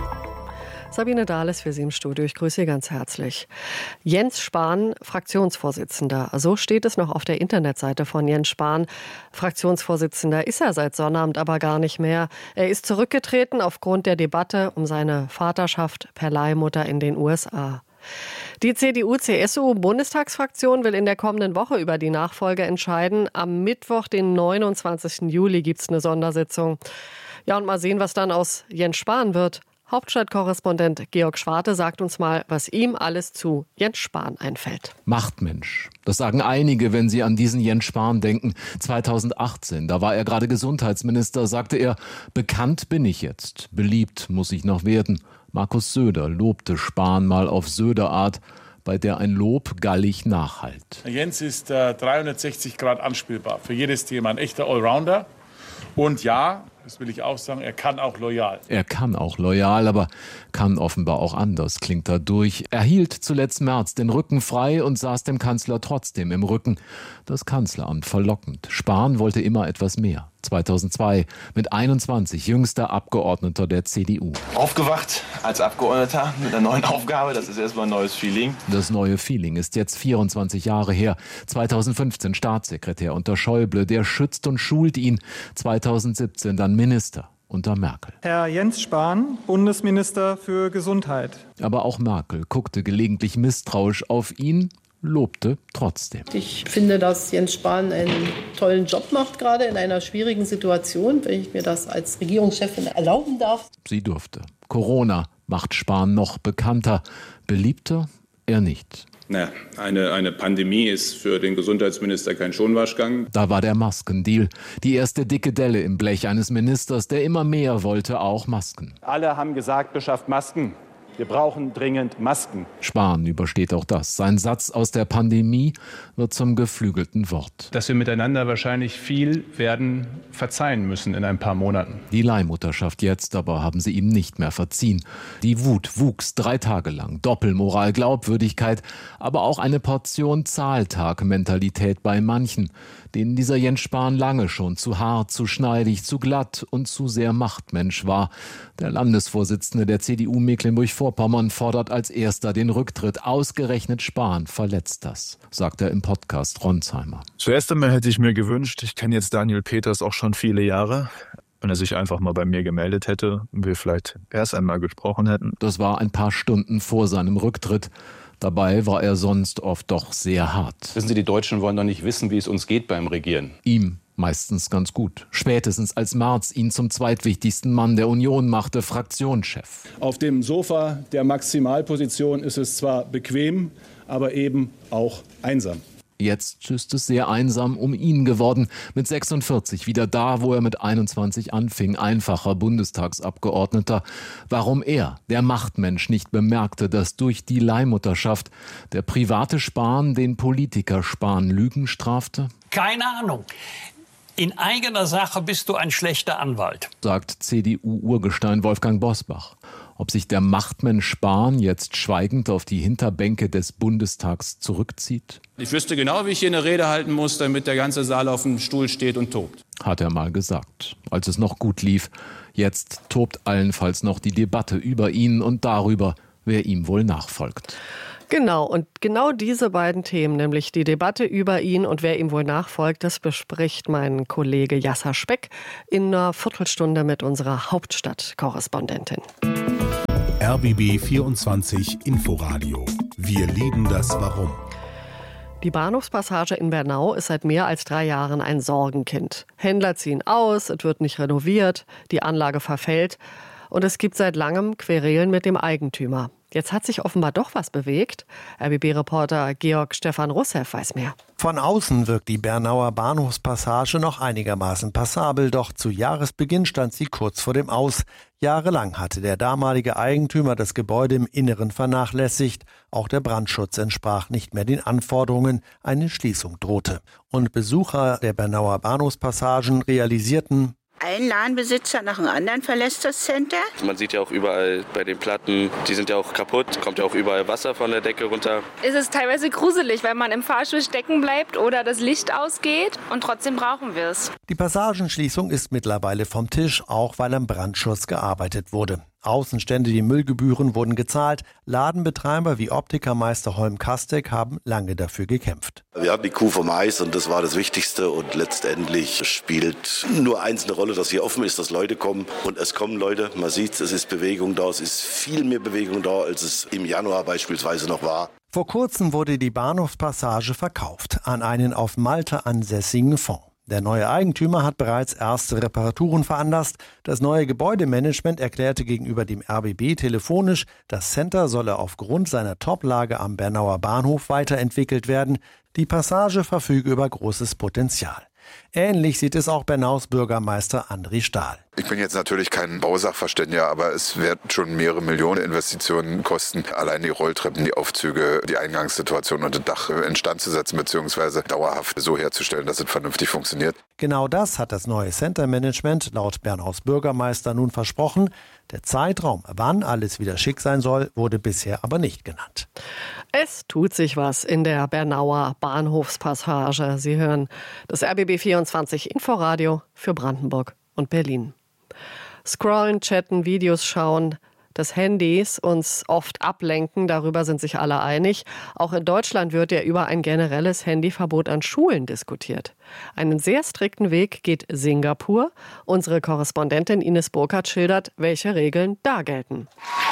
Speaker 2: Sabine Dahl ist für Sie im Studio. Ich grüße Sie ganz herzlich. Jens Spahn, Fraktionsvorsitzender. So steht es noch auf der Internetseite von Jens Spahn. Fraktionsvorsitzender ist er seit Sonnabend aber gar nicht mehr. Er ist zurückgetreten aufgrund der Debatte um seine Vaterschaft per Leihmutter in den U S A. Die C D U C S U-Bundestagsfraktion will in der kommenden Woche über die Nachfolge entscheiden. Am Mittwoch, den neunundzwanzigsten Juli, gibt es eine Sondersitzung. Ja, und mal sehen, was dann aus Jens Spahn wird. Hauptstadtkorrespondent Georg Schwarte sagt uns mal, was ihm alles zu Jens Spahn einfällt.
Speaker 22: Machtmensch. Das sagen einige, wenn sie an diesen Jens Spahn denken. zweitausendachtzehn, da war er gerade Gesundheitsminister, sagte er, bekannt bin ich jetzt, beliebt muss ich noch werden. Markus Söder lobte Spahn mal auf Söder-Art, bei der ein Lob gallig nachhallt.
Speaker 23: Jens ist äh, dreihundertsechzig Grad anspielbar, für jedes Thema ein echter Allrounder. Und ja, das will ich auch sagen, er kann auch loyal.
Speaker 22: Er kann auch loyal, aber kann offenbar auch anders, klingt er durch. Er hielt zuletzt Merz den Rücken frei und saß dem Kanzler trotzdem im Rücken. Das Kanzleramt verlockend. Spahn wollte immer etwas mehr. zweitausendzwei mit einundzwanzig jüngster Abgeordneter der C D U.
Speaker 24: Aufgewacht als Abgeordneter mit einer neuen Aufgabe, das ist erstmal ein neues Feeling.
Speaker 22: Das neue Feeling ist jetzt vierundzwanzig Jahre her. zweitausendfünfzehn Staatssekretär unter Schäuble, der schützt und schult ihn. zweitausendsiebzehn dann Minister unter Merkel.
Speaker 25: Herr Jens Spahn, Bundesminister für Gesundheit.
Speaker 22: Aber auch Merkel guckte gelegentlich misstrauisch auf ihn, lobte trotzdem.
Speaker 26: Ich finde, dass Jens Spahn einen tollen Job macht, gerade in einer schwierigen Situation, wenn ich mir das als Regierungschefin erlauben darf.
Speaker 22: Sie durfte. Corona macht Spahn noch bekannter, beliebter er nicht.
Speaker 27: Na, eine, eine Pandemie ist für den Gesundheitsminister kein Schonwaschgang.
Speaker 22: Da war der Maskendeal. Die erste dicke Delle im Blech eines Ministers, der immer mehr wollte, auch Masken.
Speaker 28: Alle haben gesagt, beschafft Masken. Wir brauchen dringend Masken.
Speaker 22: Spahn übersteht auch das. Sein Satz aus der Pandemie wird zum geflügelten Wort.
Speaker 28: Dass wir miteinander wahrscheinlich viel werden verzeihen müssen in ein paar Monaten.
Speaker 22: Die Leihmutterschaft jetzt aber haben sie ihm nicht mehr verziehen. Die Wut wuchs drei Tage lang. Doppelmoral, Glaubwürdigkeit, aber auch eine Portion Zahltag-Mentalität bei manchen, denen dieser Jens Spahn lange schon zu hart, zu schneidig, zu glatt und zu sehr Machtmensch war. Der Landesvorsitzende der C D U Mecklenburg-Vorpommern fordert als erster den Rücktritt. Ausgerechnet Spahn verletzt das, sagt er im Podcast Ronsheimer.
Speaker 29: Zuerst einmal hätte ich mir gewünscht, ich kenne jetzt Daniel Peters auch schon viele Jahre, wenn er sich einfach mal bei mir gemeldet hätte und wir vielleicht erst einmal gesprochen hätten.
Speaker 22: Das war ein paar Stunden vor seinem Rücktritt. Dabei war er sonst oft doch sehr hart.
Speaker 30: Wissen Sie, die Deutschen wollen doch nicht wissen, wie es uns geht beim Regieren.
Speaker 22: Ihm meistens ganz gut. Spätestens als Merz ihn zum zweitwichtigsten Mann der Union machte, Fraktionschef.
Speaker 28: Auf dem Sofa der Maximalposition ist es zwar bequem, aber eben auch einsam.
Speaker 22: Jetzt ist es sehr einsam um ihn geworden. Mit sechsundvierzig wieder da, wo er mit einundzwanzig anfing, einfacher Bundestagsabgeordneter. Warum er, der Machtmensch, nicht bemerkte, dass durch die Leihmutterschaft der private Spahn den Politiker Spahn Lügen strafte?
Speaker 4: Keine Ahnung. In eigener Sache bist du ein schlechter Anwalt,
Speaker 22: sagt C D U-Urgestein Wolfgang Bosbach. Ob sich der Machtmensch Spahn jetzt schweigend auf die Hinterbänke des Bundestags zurückzieht?
Speaker 30: Ich wüsste genau, wie ich hier eine Rede halten muss, damit der ganze Saal auf dem Stuhl steht und tobt.
Speaker 22: Hat er mal gesagt, als es noch gut lief. Jetzt tobt allenfalls noch die Debatte über ihn und darüber, wer ihm wohl nachfolgt.
Speaker 2: Genau, und genau diese beiden Themen, nämlich die Debatte über ihn und wer ihm wohl nachfolgt, das bespricht mein Kollege Jasser Speck in einer Viertelstunde mit unserer Hauptstadtkorrespondentin.
Speaker 1: R B B vierundzwanzig Inforadio. Wir lieben das Warum.
Speaker 2: Die Bahnhofspassage in Bernau ist seit mehr als drei Jahren ein Sorgenkind. Händler ziehen aus, es wird nicht renoviert, die Anlage verfällt und es gibt seit langem Querelen mit dem Eigentümer. Jetzt hat sich offenbar doch was bewegt. R B B-Reporter Georg Stefan Russev weiß mehr.
Speaker 5: Von außen wirkt die Bernauer Bahnhofspassage noch einigermaßen passabel, doch zu Jahresbeginn stand sie kurz vor dem Aus. Jahrelang hatte der damalige Eigentümer das Gebäude im Inneren vernachlässigt. Auch der Brandschutz entsprach nicht mehr den Anforderungen. Eine Schließung drohte. Und Besucher der Bernauer Bahnhofspassagen realisierten:
Speaker 6: Ein Ladenbesitzer nach dem anderen verlässt das Center.
Speaker 7: Man sieht ja auch überall bei den Platten, die sind ja auch kaputt, kommt ja auch überall Wasser von der Decke runter.
Speaker 8: Es ist teilweise gruselig, weil man im Fahrstuhl stecken bleibt oder das Licht ausgeht und trotzdem brauchen wir es.
Speaker 5: Die Passagenschließung ist mittlerweile vom Tisch, auch weil am Brandschutz gearbeitet wurde. Außenstände, die Müllgebühren wurden gezahlt. Ladenbetreiber wie Optikermeister Holm Kastek haben lange dafür gekämpft.
Speaker 9: Wir hatten die Kuh vom Eis und das war das Wichtigste. Und letztendlich spielt nur eins eine Rolle, dass hier offen ist, dass Leute kommen. Und es kommen Leute, man sieht, es ist Bewegung da. Es ist viel mehr Bewegung da, als es im Januar beispielsweise noch war.
Speaker 5: Vor kurzem wurde die Bahnhofspassage verkauft an einen auf Malta ansässigen Fonds. Der neue Eigentümer hat bereits erste Reparaturen veranlasst. Das neue Gebäudemanagement erklärte gegenüber dem R B B telefonisch, das Center solle aufgrund seiner Toplage am Bernauer Bahnhof weiterentwickelt werden. Die Passage verfüge über großes Potenzial. Ähnlich sieht es auch Bernaus Bürgermeister André Stahl.
Speaker 10: Ich bin jetzt natürlich kein Bausachverständiger, aber es wird schon mehrere Millionen Investitionen kosten, allein die Rolltreppen, die Aufzüge, die Eingangssituation und das Dach instand zu setzen bzw. dauerhaft so herzustellen, dass es vernünftig funktioniert.
Speaker 5: Genau das hat das neue Center-Management laut Bernaus Bürgermeister nun versprochen. Der Zeitraum, wann alles wieder schick sein soll, wurde bisher aber nicht genannt.
Speaker 2: Es tut sich was in der Bernauer Bahnhofspassage. Sie hören das R B B vierundzwanzig Inforadio für Brandenburg und Berlin. Scrollen, chatten, Videos schauen, dass Handys uns oft ablenken, darüber sind sich alle einig. Auch in Deutschland wird ja über ein generelles Handyverbot an Schulen diskutiert. Einen sehr strikten Weg geht Singapur. Unsere Korrespondentin Ines Burkhardt schildert, welche Regeln da gelten.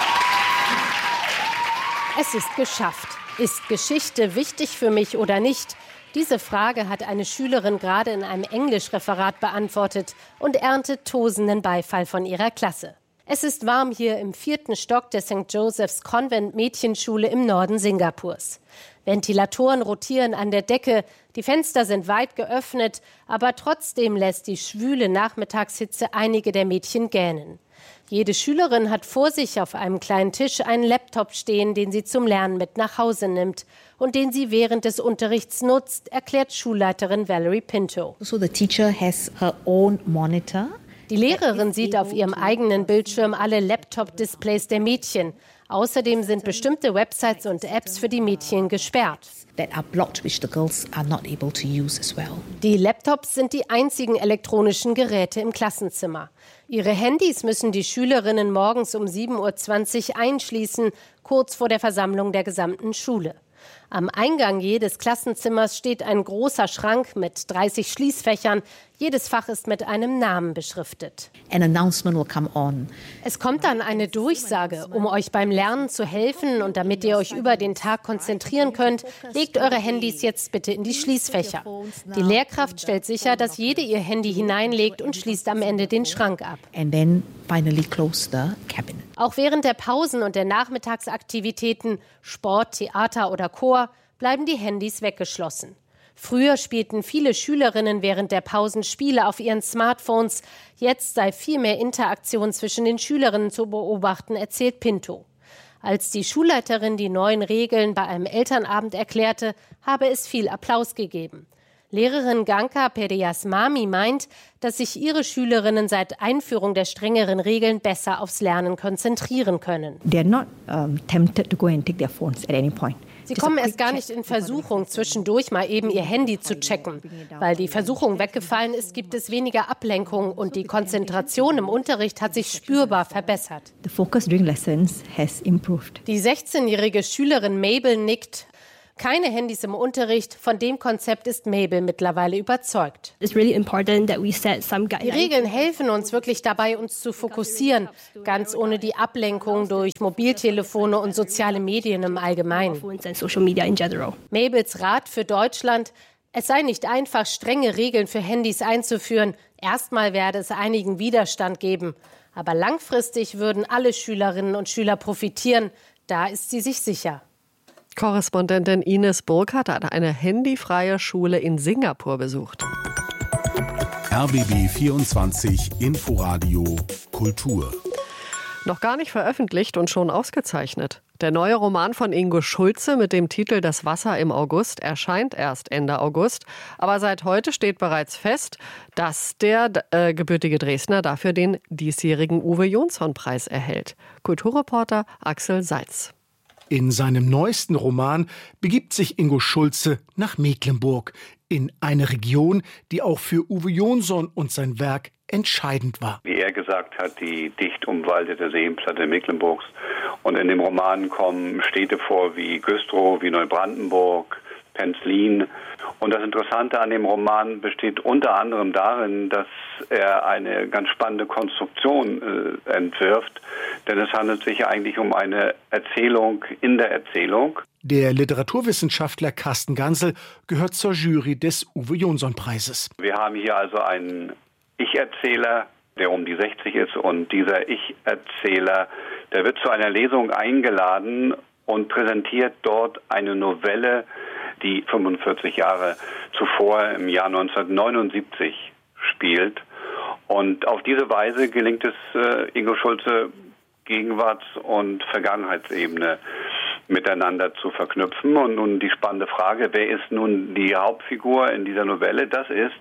Speaker 11: Es ist geschafft. Ist Geschichte wichtig für mich oder nicht? Diese Frage hat eine Schülerin gerade in einem Englischreferat beantwortet und erntet tosenden Beifall von ihrer Klasse. Es ist warm hier im vierten Stock der Sankt Joseph's Convent Mädchenschule im Norden Singapurs. Ventilatoren rotieren an der Decke, die Fenster sind weit geöffnet, aber trotzdem lässt die schwüle Nachmittagshitze einige der Mädchen gähnen. Jede Schülerin hat vor sich auf einem kleinen Tisch einen Laptop stehen, den sie zum Lernen mit nach Hause nimmt und den sie während des Unterrichts nutzt, erklärt Schulleiterin Valerie Pinto.
Speaker 12: So the teacher has her own monitor.
Speaker 11: Die Lehrerin sieht auf ihrem eigenen Bildschirm alle Laptop-Displays der Mädchen. Außerdem sind bestimmte Websites und Apps für die Mädchen gesperrt. Die Laptops sind die einzigen elektronischen Geräte im Klassenzimmer. Ihre Handys müssen die Schülerinnen morgens um sieben Uhr zwanzig einschließen, kurz vor der Versammlung der gesamten Schule. Am Eingang jedes Klassenzimmers steht ein großer Schrank mit dreißig Schließfächern. Jedes Fach ist mit einem Namen beschriftet.
Speaker 12: An announcement will come on.
Speaker 11: Es kommt dann eine Durchsage. Um euch beim Lernen zu helfen und damit ihr euch über den Tag konzentrieren könnt, legt eure Handys jetzt bitte in die Schließfächer. Die Lehrkraft stellt sicher, dass jede ihr Handy hineinlegt und schließt am Ende den Schrank ab.
Speaker 12: And then finally close the cabinet.
Speaker 11: Auch während der Pausen und der Nachmittagsaktivitäten, Sport, Theater oder Chor, bleiben die Handys weggeschlossen. Früher spielten viele Schülerinnen während der Pausen Spiele auf ihren Smartphones. Jetzt sei viel mehr Interaktion zwischen den Schülerinnen zu beobachten, erzählt Pinto. Als die Schulleiterin die neuen Regeln bei einem Elternabend erklärte, habe es viel Applaus gegeben. Lehrerin Ganka Periasmami meint, dass sich ihre Schülerinnen seit Einführung der strengeren Regeln besser aufs Lernen konzentrieren können.
Speaker 3: They're not um, tempted to go and take their phones at any point.
Speaker 11: Sie kommen erst gar nicht in Versuchung, zwischendurch mal eben ihr Handy zu checken. Weil die Versuchung weggefallen ist, gibt es weniger Ablenkung und die Konzentration im Unterricht hat sich spürbar verbessert.
Speaker 3: The focus during lessons has improved.
Speaker 11: Die sechzehnjährige Schülerin Mabel nickt. Keine Handys im Unterricht, von dem Konzept ist Mabel mittlerweile überzeugt. Die Regeln helfen uns wirklich dabei, uns zu fokussieren, ganz ohne die Ablenkung durch Mobiltelefone und soziale Medien im Allgemeinen. Mabels Rat für Deutschland: Es sei nicht einfach, strenge Regeln für Handys einzuführen. Erstmal werde es einigen Widerstand geben. Aber langfristig würden alle Schülerinnen und Schüler profitieren. Da ist sie sich sicher.
Speaker 2: Korrespondentin Ines Burkhardt hat eine handyfreie Schule in Singapur besucht.
Speaker 1: R B B vierundzwanzig Inforadio Kultur.
Speaker 2: Noch gar nicht veröffentlicht und schon ausgezeichnet. Der neue Roman von Ingo Schulze mit dem Titel Das Wasser im August erscheint erst Ende August. Aber seit heute steht bereits fest, dass der äh, gebürtige Dresdner dafür den diesjährigen Uwe-Jonsson-Preis erhält. Kulturreporter Axel Salz.
Speaker 13: In seinem neuesten Roman begibt sich Ingo Schulze nach Mecklenburg, in eine Region, die auch für Uwe Jonsson und sein Werk entscheidend war.
Speaker 14: Wie er gesagt hat, die dicht umwaldete Seenplatte Mecklenburgs. Und in dem Roman kommen Städte vor wie Güstrow, wie Neubrandenburg, Penzlin. Und das Interessante an dem Roman besteht unter anderem darin, dass er eine ganz spannende Konstruktion äh, entwirft. Denn es handelt sich eigentlich um eine Erzählung in der Erzählung.
Speaker 13: Der Literaturwissenschaftler Carsten Gansel gehört zur Jury des Uwe-Jonsson-Preises.
Speaker 14: Wir haben hier also einen Ich-Erzähler, der um die sechzig ist. Und dieser Ich-Erzähler, der wird zu einer Lesung eingeladen und präsentiert dort eine Novelle, die fünfundvierzig Jahre zuvor im Jahr neunzehnhundertneunundsiebzig spielt. Und auf diese Weise gelingt es äh, Ingo Schulze, Gegenwarts- und Vergangenheitsebene miteinander zu verknüpfen. Und nun die spannende Frage, wer ist nun die Hauptfigur in dieser Novelle? Das ist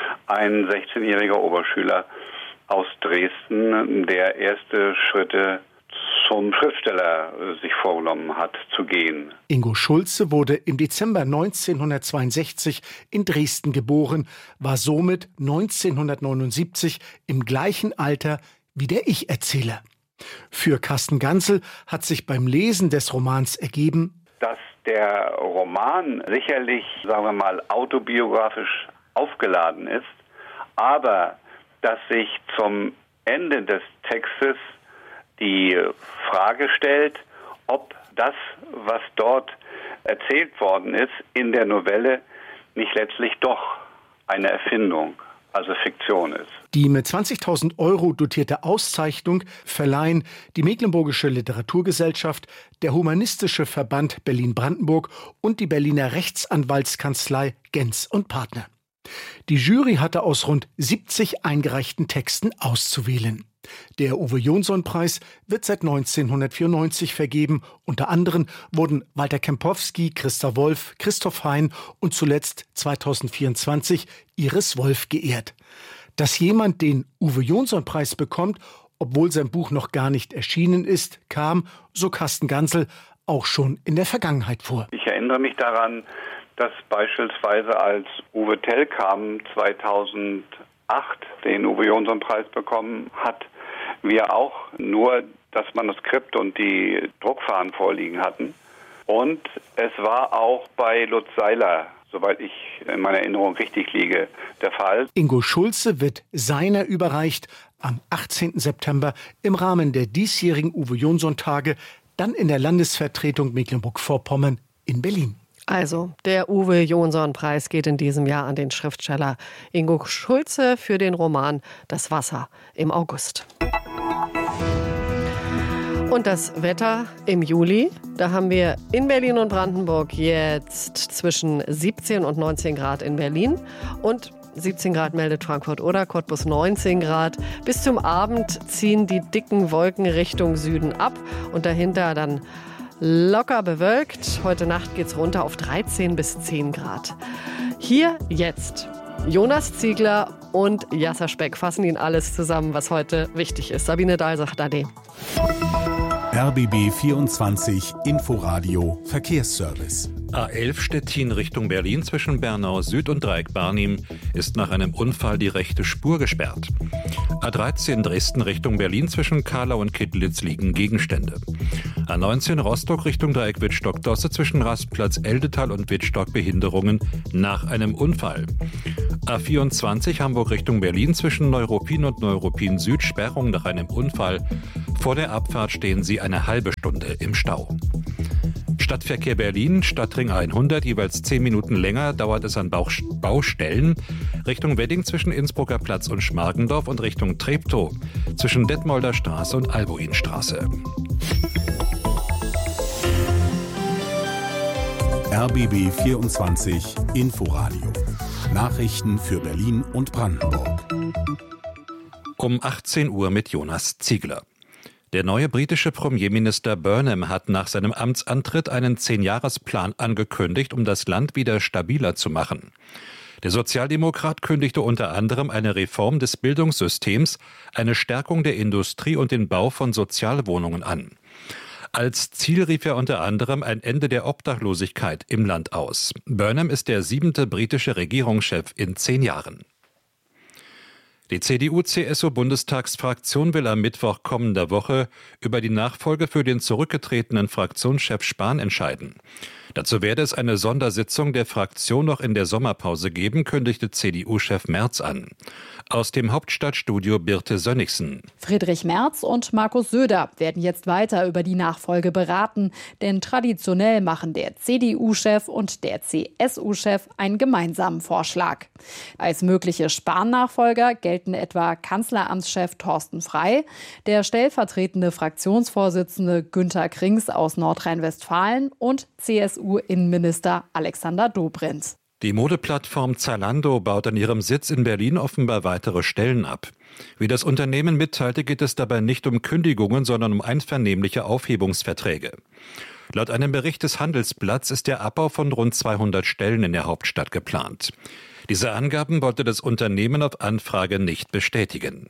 Speaker 14: ein sechzehnjähriger Oberschüler aus Dresden, der erste Schritte zum Schriftsteller sich vorgenommen hat zu gehen.
Speaker 13: Ingo Schulze wurde im Dezember neunzehnhundertzweiundsechzig in Dresden geboren, war somit neunzehnhundertneunundsiebzig im gleichen Alter wie der Ich-Erzähler. Für Carsten Gansel hat sich beim Lesen des Romans ergeben,
Speaker 14: dass der Roman sicherlich, sagen wir mal, autobiografisch aufgeladen ist, aber dass sich zum Ende des Textes die Frage stellt, ob das, was dort erzählt worden ist in der Novelle, nicht letztlich doch eine Erfindung, also Fiktion ist.
Speaker 13: Die mit zwanzigtausend Euro dotierte Auszeichnung verleihen die Mecklenburgische Literaturgesellschaft, der Humanistische Verband Berlin-Brandenburg und die Berliner Rechtsanwaltskanzlei Genz und Partner. Die Jury hatte aus rund siebzig eingereichten Texten auszuwählen. Der Uwe-Jonsson-Preis wird seit neunzehnhundertvierundneunzig vergeben. Unter anderem wurden Walter Kempowski, Christa Wolf, Christoph Hein und zuletzt zweitausendvierundzwanzig Iris Wolf geehrt. Dass jemand den Uwe-Jonsson-Preis bekommt, obwohl sein Buch noch gar nicht erschienen ist, kam, so Carsten Gansel, auch schon in der Vergangenheit vor.
Speaker 14: Ich erinnere mich daran, dass beispielsweise als Uwe Tellkamp zweitausendacht den Uwe-Jonsson-Preis bekommen hat, wir auch nur das Manuskript und die Druckfahnen vorliegen hatten. Und es war auch bei Lutz Seiler, soweit ich in meiner Erinnerung richtig liege, der Fall.
Speaker 13: Ingo Schulze wird seiner überreicht am achtzehnten September im Rahmen der diesjährigen Uwe-Jonsson-Tage, dann in der Landesvertretung Mecklenburg-Vorpommern in Berlin.
Speaker 2: Also, der Uwe-Jonsson-Preis geht in diesem Jahr an den Schriftsteller Ingo Schulze für den Roman Das Wasser im August. Und das Wetter im Juli, da haben wir in Berlin und Brandenburg jetzt zwischen siebzehn und neunzehn Grad in Berlin und siebzehn Grad meldet Frankfurt oder Cottbus neunzehn Grad. Bis zum Abend ziehen die dicken Wolken Richtung Süden ab und dahinter dann locker bewölkt. Heute Nacht geht's runter auf dreizehn bis zehn Grad. Hier jetzt Jonas Ziegler und Yasser Speck fassen Ihnen alles zusammen, was heute wichtig ist. Sabine Dahl sagt Ade.
Speaker 1: R B B vierundzwanzig Inforadio Verkehrsservice.
Speaker 15: A elf Stettin Richtung Berlin zwischen Bernau Süd und Dreieck-Barnim ist nach einem Unfall die rechte Spur gesperrt. A dreizehn Dresden Richtung Berlin zwischen Kahlau und Kittlitz liegen Gegenstände. A neunzehn Rostock Richtung Dreieck-Wittstock-Dosse zwischen Rastplatz Eldetal und Wittstock Behinderungen nach einem Unfall. A vierundzwanzig Hamburg Richtung Berlin zwischen Neuruppin und Neuruppin Süd Sperrung nach einem Unfall. Vor der Abfahrt stehen sie eine halbe Stunde im Stau. Stadtverkehr Berlin, Stadtring hundert, jeweils zehn Minuten länger dauert es an Baustellen. Richtung Wedding zwischen Innsbrucker Platz und Schmargendorf und Richtung Treptow zwischen Detmolder Straße und Albuinstraße.
Speaker 1: R B B vierundzwanzig Inforadio. Nachrichten für Berlin und Brandenburg.
Speaker 15: Um achtzehn Uhr mit Jonas Ziegler. Der neue britische Premierminister Burnham hat nach seinem Amtsantritt einen Zehn-Jahres-Plan angekündigt, um das Land wieder stabiler zu machen. Der Sozialdemokrat kündigte unter anderem eine Reform des Bildungssystems, eine Stärkung der Industrie und den Bau von Sozialwohnungen an. Als Ziel rief er unter anderem ein Ende der Obdachlosigkeit im Land aus. Burnham ist der siebente britische Regierungschef in zehn Jahren. Die C D U-C S U-Bundestagsfraktion will am Mittwoch kommender Woche über die Nachfolge für den zurückgetretenen Fraktionschef Spahn entscheiden. Dazu werde es eine Sondersitzung der Fraktion noch in der Sommerpause geben, kündigte C D U-Chef Merz an. Aus dem Hauptstadtstudio Birte Sönnigsen.
Speaker 16: Friedrich Merz und Markus Söder werden jetzt weiter über die Nachfolge beraten, denn traditionell machen der C D U-Chef und der C S U-Chef einen gemeinsamen Vorschlag. Als mögliche Spahn-Nachfolger gelten etwa Kanzleramtschef Thorsten Frey, der stellvertretende Fraktionsvorsitzende Günter Krings aus Nordrhein-Westfalen und C S U-Innenminister Alexander Dobrindt.
Speaker 15: Die Modeplattform Zalando baut an ihrem Sitz in Berlin offenbar weitere Stellen ab. Wie das Unternehmen mitteilte, geht es dabei nicht um Kündigungen, sondern um einvernehmliche Aufhebungsverträge. Laut einem Bericht des Handelsblatts ist der Abbau von rund zweihundert Stellen in der Hauptstadt geplant. Diese Angaben wollte das Unternehmen auf Anfrage nicht bestätigen.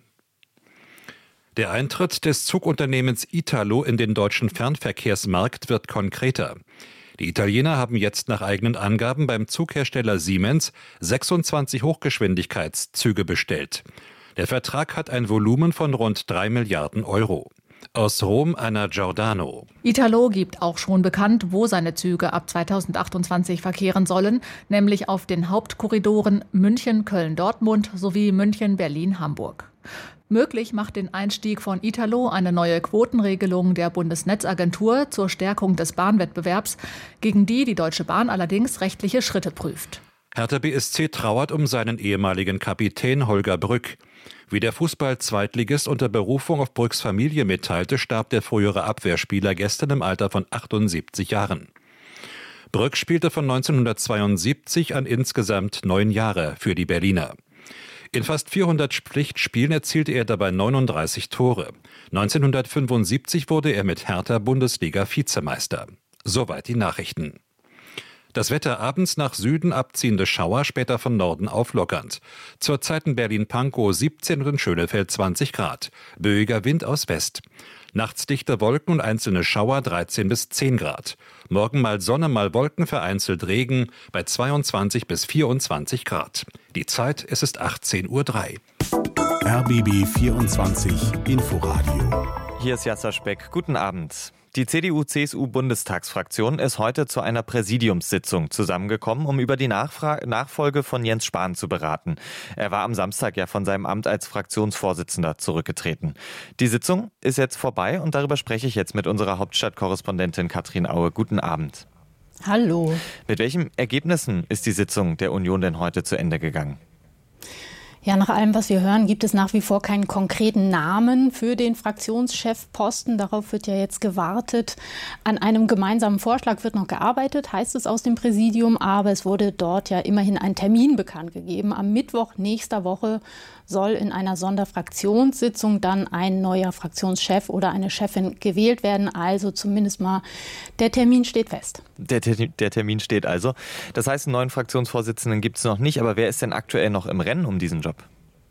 Speaker 15: Der Eintritt des Zugunternehmens Italo in den deutschen Fernverkehrsmarkt wird konkreter. Die Italiener haben jetzt nach eigenen Angaben beim Zughersteller Siemens sechsundzwanzig Hochgeschwindigkeitszüge bestellt. Der Vertrag hat ein Volumen von rund drei Milliarden Euro. Aus Rom Anna Giordano.
Speaker 17: Italo gibt auch schon bekannt, wo seine Züge ab zweitausendachtundzwanzig verkehren sollen, nämlich auf den Hauptkorridoren München, Köln, Dortmund sowie München, Berlin, Hamburg. Möglich macht den Einstieg von Italo eine neue Quotenregelung der Bundesnetzagentur zur Stärkung des Bahnwettbewerbs, gegen die die Deutsche Bahn allerdings rechtliche Schritte prüft.
Speaker 15: Hertha B S C trauert um seinen ehemaligen Kapitän Holger Brück. Wie der Fußball-Zweitligist unter Berufung auf Brücks Familie mitteilte, starb der frühere Abwehrspieler gestern im Alter von achtundsiebzig Jahren. Brück spielte von neunzehnhundertzweiundsiebzig an insgesamt neun Jahre für die Berliner. In fast vierhundert Pflichtspielen erzielte er dabei neununddreißig Tore. neunzehnhundertfünfundsiebzig wurde er mit Hertha Bundesliga-Vizemeister. Soweit die Nachrichten. Das Wetter: abends nach Süden abziehende Schauer, später von Norden auflockernd. Zurzeit in Berlin-Pankow siebzehn und in Schönefeld zwanzig Grad. Böiger Wind aus West. Nachts dichte Wolken und einzelne Schauer dreizehn bis zehn Grad. Morgen mal Sonne, mal Wolken, vereinzelt Regen bei zweiundzwanzig bis vierundzwanzig Grad. Die Zeit, es ist achtzehn Uhr drei.
Speaker 1: R B B vierundzwanzig Inforadio.
Speaker 18: Hier ist Yasser Speck. Guten Abend. Die C D U-C S U-Bundestagsfraktion ist heute zu einer Präsidiumssitzung zusammengekommen, um über die Nachfra- Nachfolge von Jens Spahn zu beraten. Er war am Samstag ja von seinem Amt als Fraktionsvorsitzender zurückgetreten. Die Sitzung ist jetzt vorbei und darüber spreche ich jetzt mit unserer Hauptstadtkorrespondentin Katrin Aue. Guten Abend.
Speaker 16: Hallo.
Speaker 18: Mit welchen Ergebnissen ist die Sitzung der Union denn heute zu Ende gegangen?
Speaker 19: Ja, nach allem, was wir hören, gibt es nach wie vor keinen konkreten Namen für den Fraktionschefposten. Darauf wird ja jetzt gewartet. An einem gemeinsamen Vorschlag wird noch gearbeitet, heißt es aus dem Präsidium. Aber es wurde dort ja immerhin ein Termin bekannt gegeben. Am Mittwoch nächster Woche soll in einer Sonderfraktionssitzung dann ein neuer Fraktionschef oder eine Chefin gewählt werden. Also zumindest mal der Termin steht fest.
Speaker 18: Der, der Termin steht also. Das heißt, einen neuen Fraktionsvorsitzenden gibt es noch nicht. Aber wer ist denn aktuell noch im Rennen um diesen Job?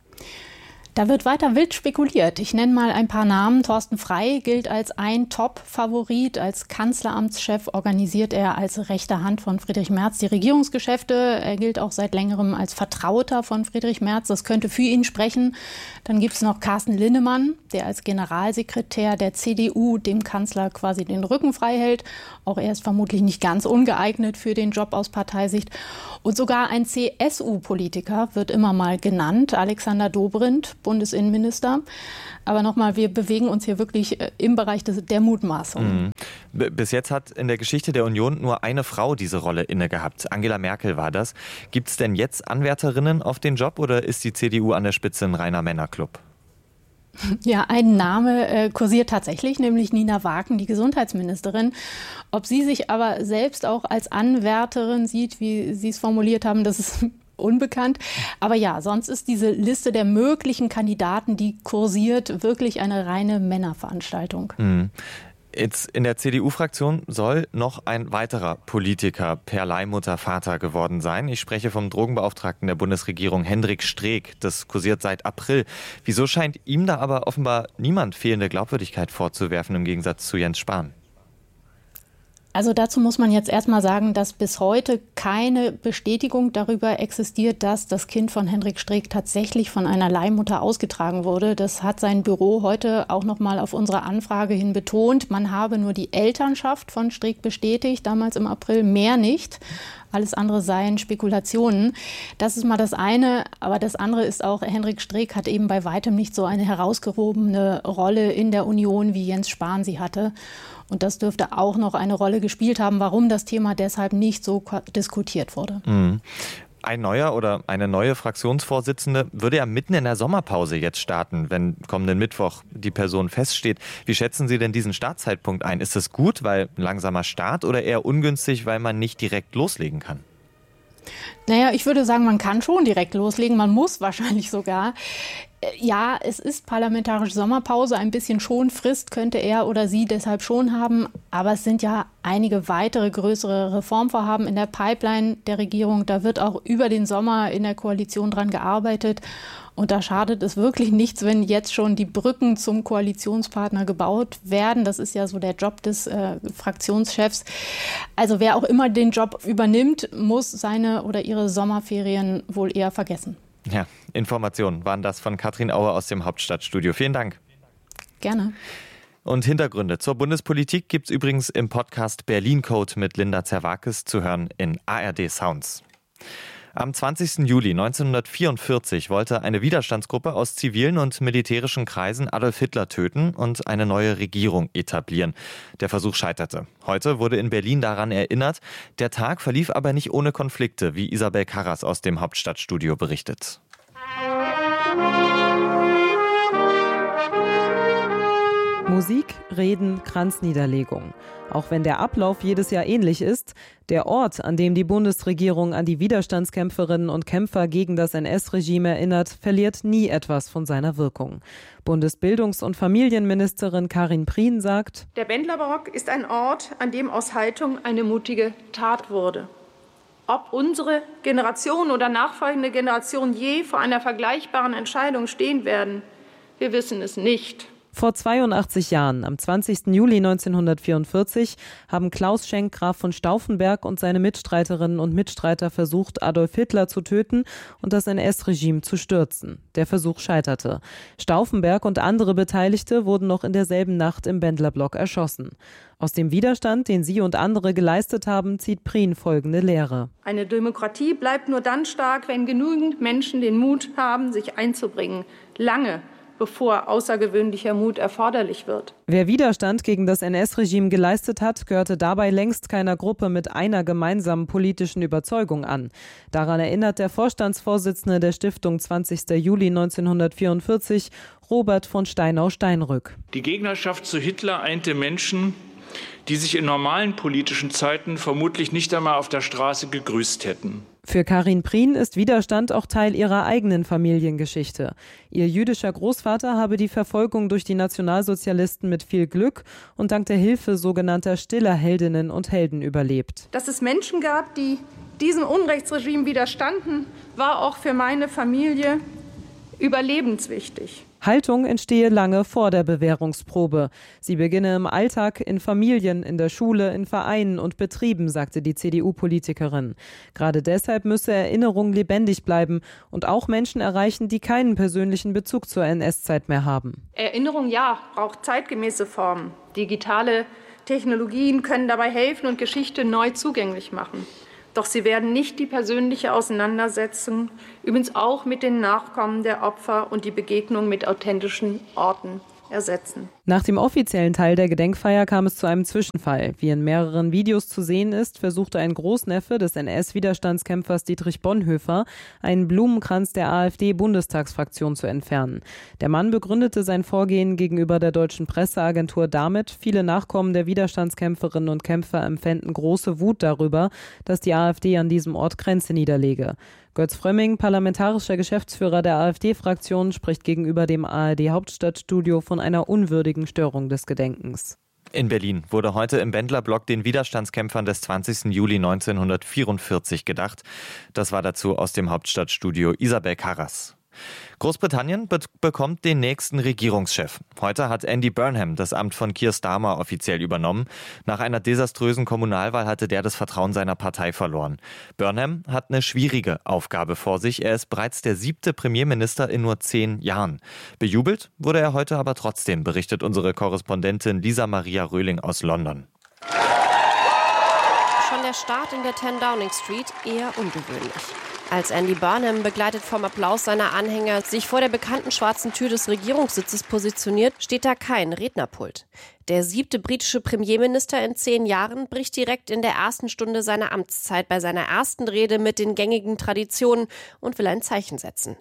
Speaker 19: Da wird weiter wild spekuliert. Ich nenne mal ein paar Namen. Thorsten Frey gilt als ein Top-Favorit. Als Kanzleramtschef organisiert er als rechte Hand von Friedrich Merz die Regierungsgeschäfte. Er gilt auch seit längerem als Vertrauter von Friedrich Merz. Das könnte für ihn sprechen. Dann gibt es noch Carsten Linnemann, der als Generalsekretär der C D U dem Kanzler quasi den Rücken frei hält. Auch er ist vermutlich nicht ganz ungeeignet für den Job aus Parteisicht. Und sogar ein C S U-Politiker wird immer mal genannt, Alexander Dobrindt, Bundesinnenminister. Aber nochmal, wir bewegen uns hier wirklich im Bereich des, der Mutmaßung.
Speaker 18: Mhm. Bis jetzt hat in der Geschichte der Union nur eine Frau diese Rolle inne gehabt. Angela Merkel war das. Gibt es denn jetzt Anwärterinnen auf den Job oder ist die C D U an der Spitze ein reiner Männerclub?
Speaker 19: Ja, ein Name äh, kursiert tatsächlich, nämlich Nina Wagen, die Gesundheitsministerin. Ob sie sich aber selbst auch als Anwärterin sieht, wie Sie es formuliert haben, das ist unbekannt. Aber ja, sonst ist diese Liste der möglichen Kandidaten, die kursiert, wirklich eine reine Männerveranstaltung.
Speaker 18: Mhm. Jetzt in der C D U-Fraktion soll noch ein weiterer Politiker per Leihmutter Vater geworden sein. Ich spreche vom Drogenbeauftragten der Bundesregierung, Hendrik Streeck. Das kursiert seit April. Wieso scheint ihm da aber offenbar niemand fehlende Glaubwürdigkeit vorzuwerfen, im Gegensatz zu Jens Spahn?
Speaker 19: Also dazu muss man jetzt erstmal sagen, dass bis heute keine Bestätigung darüber existiert, dass das Kind von Hendrik Streeck tatsächlich von einer Leihmutter ausgetragen wurde. Das hat sein Büro heute auch noch mal auf unsere Anfrage hin betont. Man habe nur die Elternschaft von Streeck bestätigt, damals im April, mehr nicht. Alles andere seien Spekulationen. Das ist mal das eine. Aber das andere ist auch, Hendrik Streeck hat eben bei weitem nicht so eine herausgehobene Rolle in der Union, wie Jens Spahn sie hatte. Und das dürfte auch noch eine Rolle gespielt haben, warum das Thema deshalb nicht so diskutiert wurde.
Speaker 18: Mhm. Ein neuer oder eine neue Fraktionsvorsitzende würde ja mitten in der Sommerpause jetzt starten, wenn kommenden Mittwoch die Person feststeht. Wie schätzen Sie denn diesen Startzeitpunkt ein? Ist es gut, weil ein langsamer Start, oder eher ungünstig, weil man nicht direkt loslegen kann?
Speaker 19: Naja, ich würde sagen, man kann schon direkt loslegen. Man muss wahrscheinlich sogar. Ja, es ist parlamentarische Sommerpause. Ein bisschen Schonfrist könnte er oder sie deshalb schon haben. Aber es sind ja einige weitere größere Reformvorhaben in der Pipeline der Regierung. Da wird auch über den Sommer in der Koalition dran gearbeitet. Und da schadet es wirklich nichts, wenn jetzt schon die Brücken zum Koalitionspartner gebaut werden. Das ist ja so der Job des äh, Fraktionschefs. Also wer auch immer den Job übernimmt, muss seine oder ihre Sommerferien wohl eher vergessen.
Speaker 18: Ja, Informationen waren das von Katrin Auer aus dem Hauptstadtstudio. Vielen Dank.
Speaker 19: Gerne.
Speaker 18: Und Hintergründe zur Bundespolitik gibt's übrigens im Podcast Berlin Code mit Linda Zerwakis zu hören in A R D Sounds. Am zwanzigsten Juli neunzehnhundertvierundvierzig wollte eine Widerstandsgruppe aus zivilen und militärischen Kreisen Adolf Hitler töten und eine neue Regierung etablieren. Der Versuch scheiterte. Heute wurde in Berlin daran erinnert. Der Tag verlief aber nicht ohne Konflikte, wie Isabel Karras aus dem Hauptstadtstudio berichtet.
Speaker 20: Musik, Reden, Kranzniederlegung. Auch wenn der Ablauf jedes Jahr ähnlich ist, der Ort, an dem die Bundesregierung an die Widerstandskämpferinnen und Kämpfer gegen das N S-Regime erinnert, verliert nie etwas von seiner Wirkung. Bundesbildungs- und Familienministerin Karin Prien sagt:
Speaker 21: Der Bendlerbarock ist ein Ort, an dem aus Haltung eine mutige Tat wurde. Ob unsere Generation oder nachfolgende Generation je vor einer vergleichbaren Entscheidung stehen werden, wir wissen es nicht.
Speaker 20: Vor zweiundachtzig Jahren, am zwanzigsten Juli neunzehnhundertvierundvierzig, haben Klaus Schenk Graf von Stauffenberg und seine Mitstreiterinnen und Mitstreiter versucht, Adolf Hitler zu töten und das N S-Regime zu stürzen. Der Versuch scheiterte. Stauffenberg und andere Beteiligte wurden noch in derselben Nacht im Bendlerblock erschossen. Aus dem Widerstand, den sie und andere geleistet haben, zieht Prien folgende Lehre.
Speaker 21: Eine Demokratie bleibt nur dann stark, wenn genügend Menschen den Mut haben, sich einzubringen. Lange bevor außergewöhnlicher Mut erforderlich wird.
Speaker 20: Wer Widerstand gegen das N S-Regime geleistet hat, gehörte dabei längst keiner Gruppe mit einer gemeinsamen politischen Überzeugung an. Daran erinnert der Vorstandsvorsitzende der Stiftung zwanzigsten Juli neunzehnhundertvierundvierzig, Robert von Steinau-Steinrück.
Speaker 4: Die Gegnerschaft zu Hitler einte Menschen, die sich in normalen politischen Zeiten vermutlich nicht einmal auf der Straße gegrüßt hätten.
Speaker 20: Für Karin Prien ist Widerstand auch Teil ihrer eigenen Familiengeschichte. Ihr jüdischer Großvater habe die Verfolgung durch die Nationalsozialisten mit viel Glück und dank der Hilfe sogenannter stiller Heldinnen und Helden überlebt.
Speaker 21: Dass es Menschen gab, die diesem Unrechtsregime widerstanden, war auch für meine Familie überlebenswichtig.
Speaker 20: Haltung entstehe lange vor der Bewährungsprobe. Sie beginne im Alltag, in Familien, in der Schule, in Vereinen und Betrieben, sagte die C D U-Politikerin. Gerade deshalb müsse Erinnerung lebendig bleiben und auch Menschen erreichen, die keinen persönlichen Bezug zur N S-Zeit mehr haben.
Speaker 21: Erinnerung, ja, braucht zeitgemäße Formen. Digitale Technologien können dabei helfen und Geschichte neu zugänglich machen. Doch sie werden nicht die persönliche Auseinandersetzung, übrigens auch mit den Nachkommen der Opfer und die Begegnung mit authentischen Orten ersetzen.
Speaker 20: Nach dem offiziellen Teil der Gedenkfeier kam es zu einem Zwischenfall. Wie in mehreren Videos zu sehen ist, versuchte ein Großneffe des N S-Widerstandskämpfers Dietrich Bonhoeffer, einen Blumenkranz der AfD-Bundestagsfraktion zu entfernen. Der Mann begründete sein Vorgehen gegenüber der deutschen Presseagentur damit, viele Nachkommen der Widerstandskämpferinnen und Kämpfer empfänden große Wut darüber, dass die AfD an diesem Ort Grenze niederlege. Götz Frömming, parlamentarischer Geschäftsführer der AfD-Fraktion, spricht gegenüber dem A R D-Hauptstadtstudio von einer unwürdigen Störung des Gedenkens.
Speaker 18: In Berlin wurde heute im Bendlerblock den Widerstandskämpfern des zwanzigsten Juli neunzehnhundertvierundvierzig gedacht. Das war dazu aus dem Hauptstadtstudio Isabel Karras. Großbritannien be- bekommt den nächsten Regierungschef. Heute hat Andy Burnham das Amt von Keir Starmer offiziell übernommen. Nach einer desaströsen Kommunalwahl hatte der das Vertrauen seiner Partei verloren. Burnham hat eine schwierige Aufgabe vor sich. Er ist bereits der siebte Premierminister in nur zehn Jahren. Bejubelt wurde er heute aber trotzdem, berichtet unsere Korrespondentin Lisa Maria Röhling aus London.
Speaker 22: Schon der Start in der zehn Downing Street eher ungewöhnlich. Als Andy Burnham, begleitet vom Applaus seiner Anhänger, sich vor der bekannten schwarzen Tür des Regierungssitzes positioniert, steht da kein Rednerpult. Der siebte britische Premierminister in zehn Jahren bricht direkt in der ersten Stunde seiner Amtszeit bei seiner ersten Rede mit den gängigen Traditionen und will ein Zeichen setzen.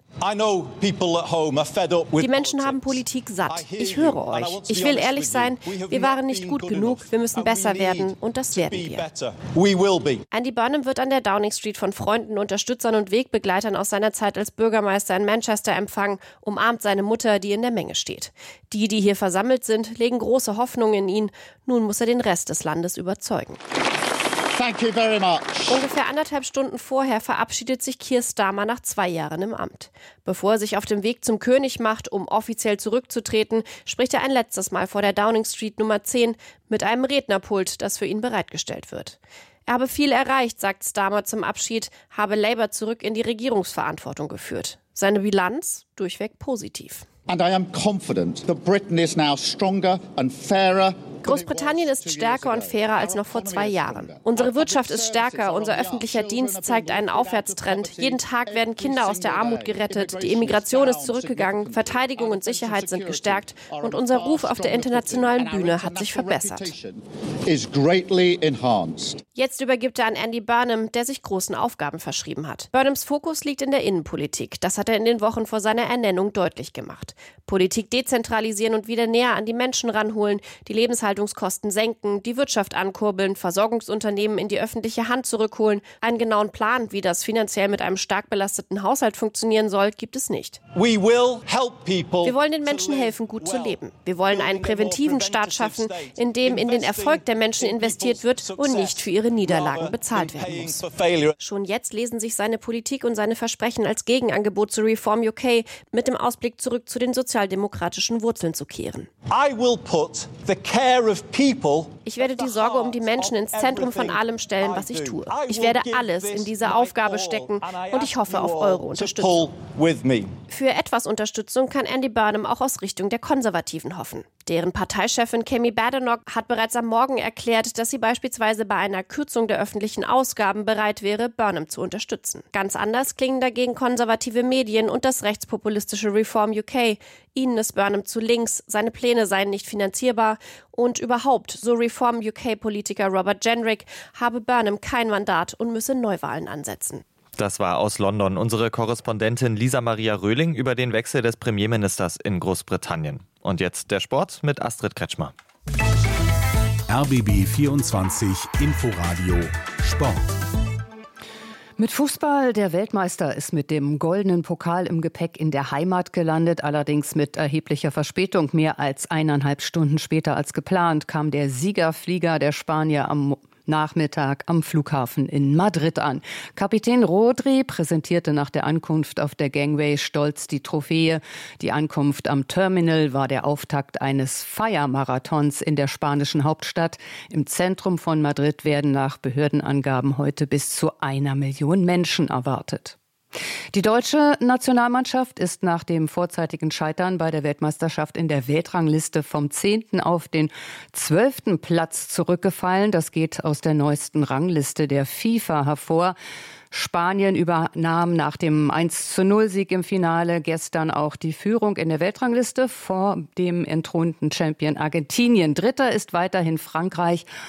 Speaker 22: Die Menschen haben Politik satt. Ich höre euch. Ich will ehrlich sein, wir waren nicht gut genug, wir müssen besser werden und das werden wir. Andy Burnham wird an der Downing Street von Freunden, Unterstützern und Wegbegleitern aus seiner Zeit als Bürgermeister in Manchester empfangen, umarmt seine Mutter, die in der Menge steht. Die, die hier versammelt sind, legen große Hoffnung in ihn. Nun muss er den Rest des Landes überzeugen.
Speaker 23: Thank you very much.
Speaker 22: Ungefähr anderthalb Stunden vorher verabschiedet sich Keir Starmer nach zwei Jahren im Amt. Bevor er sich auf dem Weg zum König macht, um offiziell zurückzutreten, spricht er ein letztes Mal vor der Downing Street Nummer zehn mit einem Rednerpult, das für ihn bereitgestellt wird. Er habe viel erreicht, sagt Starmer zum Abschied, habe Labour zurück in die Regierungsverantwortung geführt. Seine Bilanz durchweg positiv.
Speaker 23: And I am confident that Britain is now stronger and fairer.
Speaker 22: Großbritannien ist stärker und fairer als noch vor zwei Jahren. Unsere Wirtschaft ist stärker, unser öffentlicher Dienst zeigt einen Aufwärtstrend. Jeden Tag werden Kinder aus der Armut gerettet, die Immigration ist zurückgegangen, Verteidigung und Sicherheit sind gestärkt und unser Ruf auf der internationalen Bühne hat sich verbessert. Jetzt übergibt er an Andy Burnham, der sich großen Aufgaben verschrieben hat. Burnhams Fokus liegt in der Innenpolitik. Das hat er in den Wochen vor seiner Ernennung deutlich gemacht. Politik dezentralisieren und wieder näher an die Menschen ranholen, die Lebenshaltungskosten senken, die Wirtschaft ankurbeln, Versorgungsunternehmen in die öffentliche Hand zurückholen. Einen genauen Plan, wie das finanziell mit einem stark belasteten Haushalt funktionieren soll, gibt es nicht. Wir wollen den Menschen helfen, gut zu leben. Wir wollen einen präventiven Staat schaffen, in dem in den Erfolg der Menschen investiert wird und nicht für ihre Niederlagen bezahlt werden muss. Schon jetzt lesen sich seine Politik und seine Versprechen als Gegenangebot zu Reform U K mit dem Ausblick zurück zu den sozialdemokratischen Wurzeln zu kehren. Ich werde die Sorge um die Menschen ins Zentrum von allem stellen, was ich tue. Ich werde alles in diese Aufgabe stecken und ich hoffe auf eure Unterstützung. Für etwas Unterstützung kann Andy Burnham auch aus Richtung der Konservativen hoffen. Deren Parteichefin Kemi Badenoch hat bereits am Morgen erklärt, dass sie beispielsweise bei einer Kürzung der öffentlichen Ausgaben bereit wäre, Burnham zu unterstützen. Ganz anders klingen dagegen konservative Medien und das rechtspopulistische Reform U K. Ihnen ist Burnham zu links, seine Pläne seien nicht finanzierbar und überhaupt, so Reform U K-Politiker Robert Jenrick, habe Burnham kein Mandat und müsse Neuwahlen ansetzen.
Speaker 18: Das war aus London unsere Korrespondentin Lisa Maria Röhling über den Wechsel des Premierministers in Großbritannien. Und jetzt der Sport mit Astrid Kretschmer.
Speaker 1: R B B vierundzwanzig Inforadio Sport.
Speaker 6: Mit Fußball, der Weltmeister ist mit dem goldenen Pokal im Gepäck in der Heimat gelandet, allerdings mit erheblicher Verspätung. Mehr als eineinhalb Stunden später als geplant kam der Siegerflieger der Spanier am Nachmittag am Flughafen in Madrid an. Kapitän Rodri präsentierte nach der Ankunft auf der Gangway stolz die Trophäe. Die Ankunft am Terminal war der Auftakt eines Feiermarathons in der spanischen Hauptstadt. Im Zentrum von Madrid werden nach Behördenangaben heute bis zu einer Million Menschen erwartet. Die deutsche Nationalmannschaft ist nach dem vorzeitigen Scheitern bei der Weltmeisterschaft in der Weltrangliste vom zehnten auf den zwölften Platz zurückgefallen. Das geht aus der neuesten Rangliste der FIFA hervor. Spanien übernahm nach dem eins zu null Sieg im Finale gestern auch die Führung in der Weltrangliste vor dem entthronten Champion Argentinien. Dritter ist weiterhin Frankreich.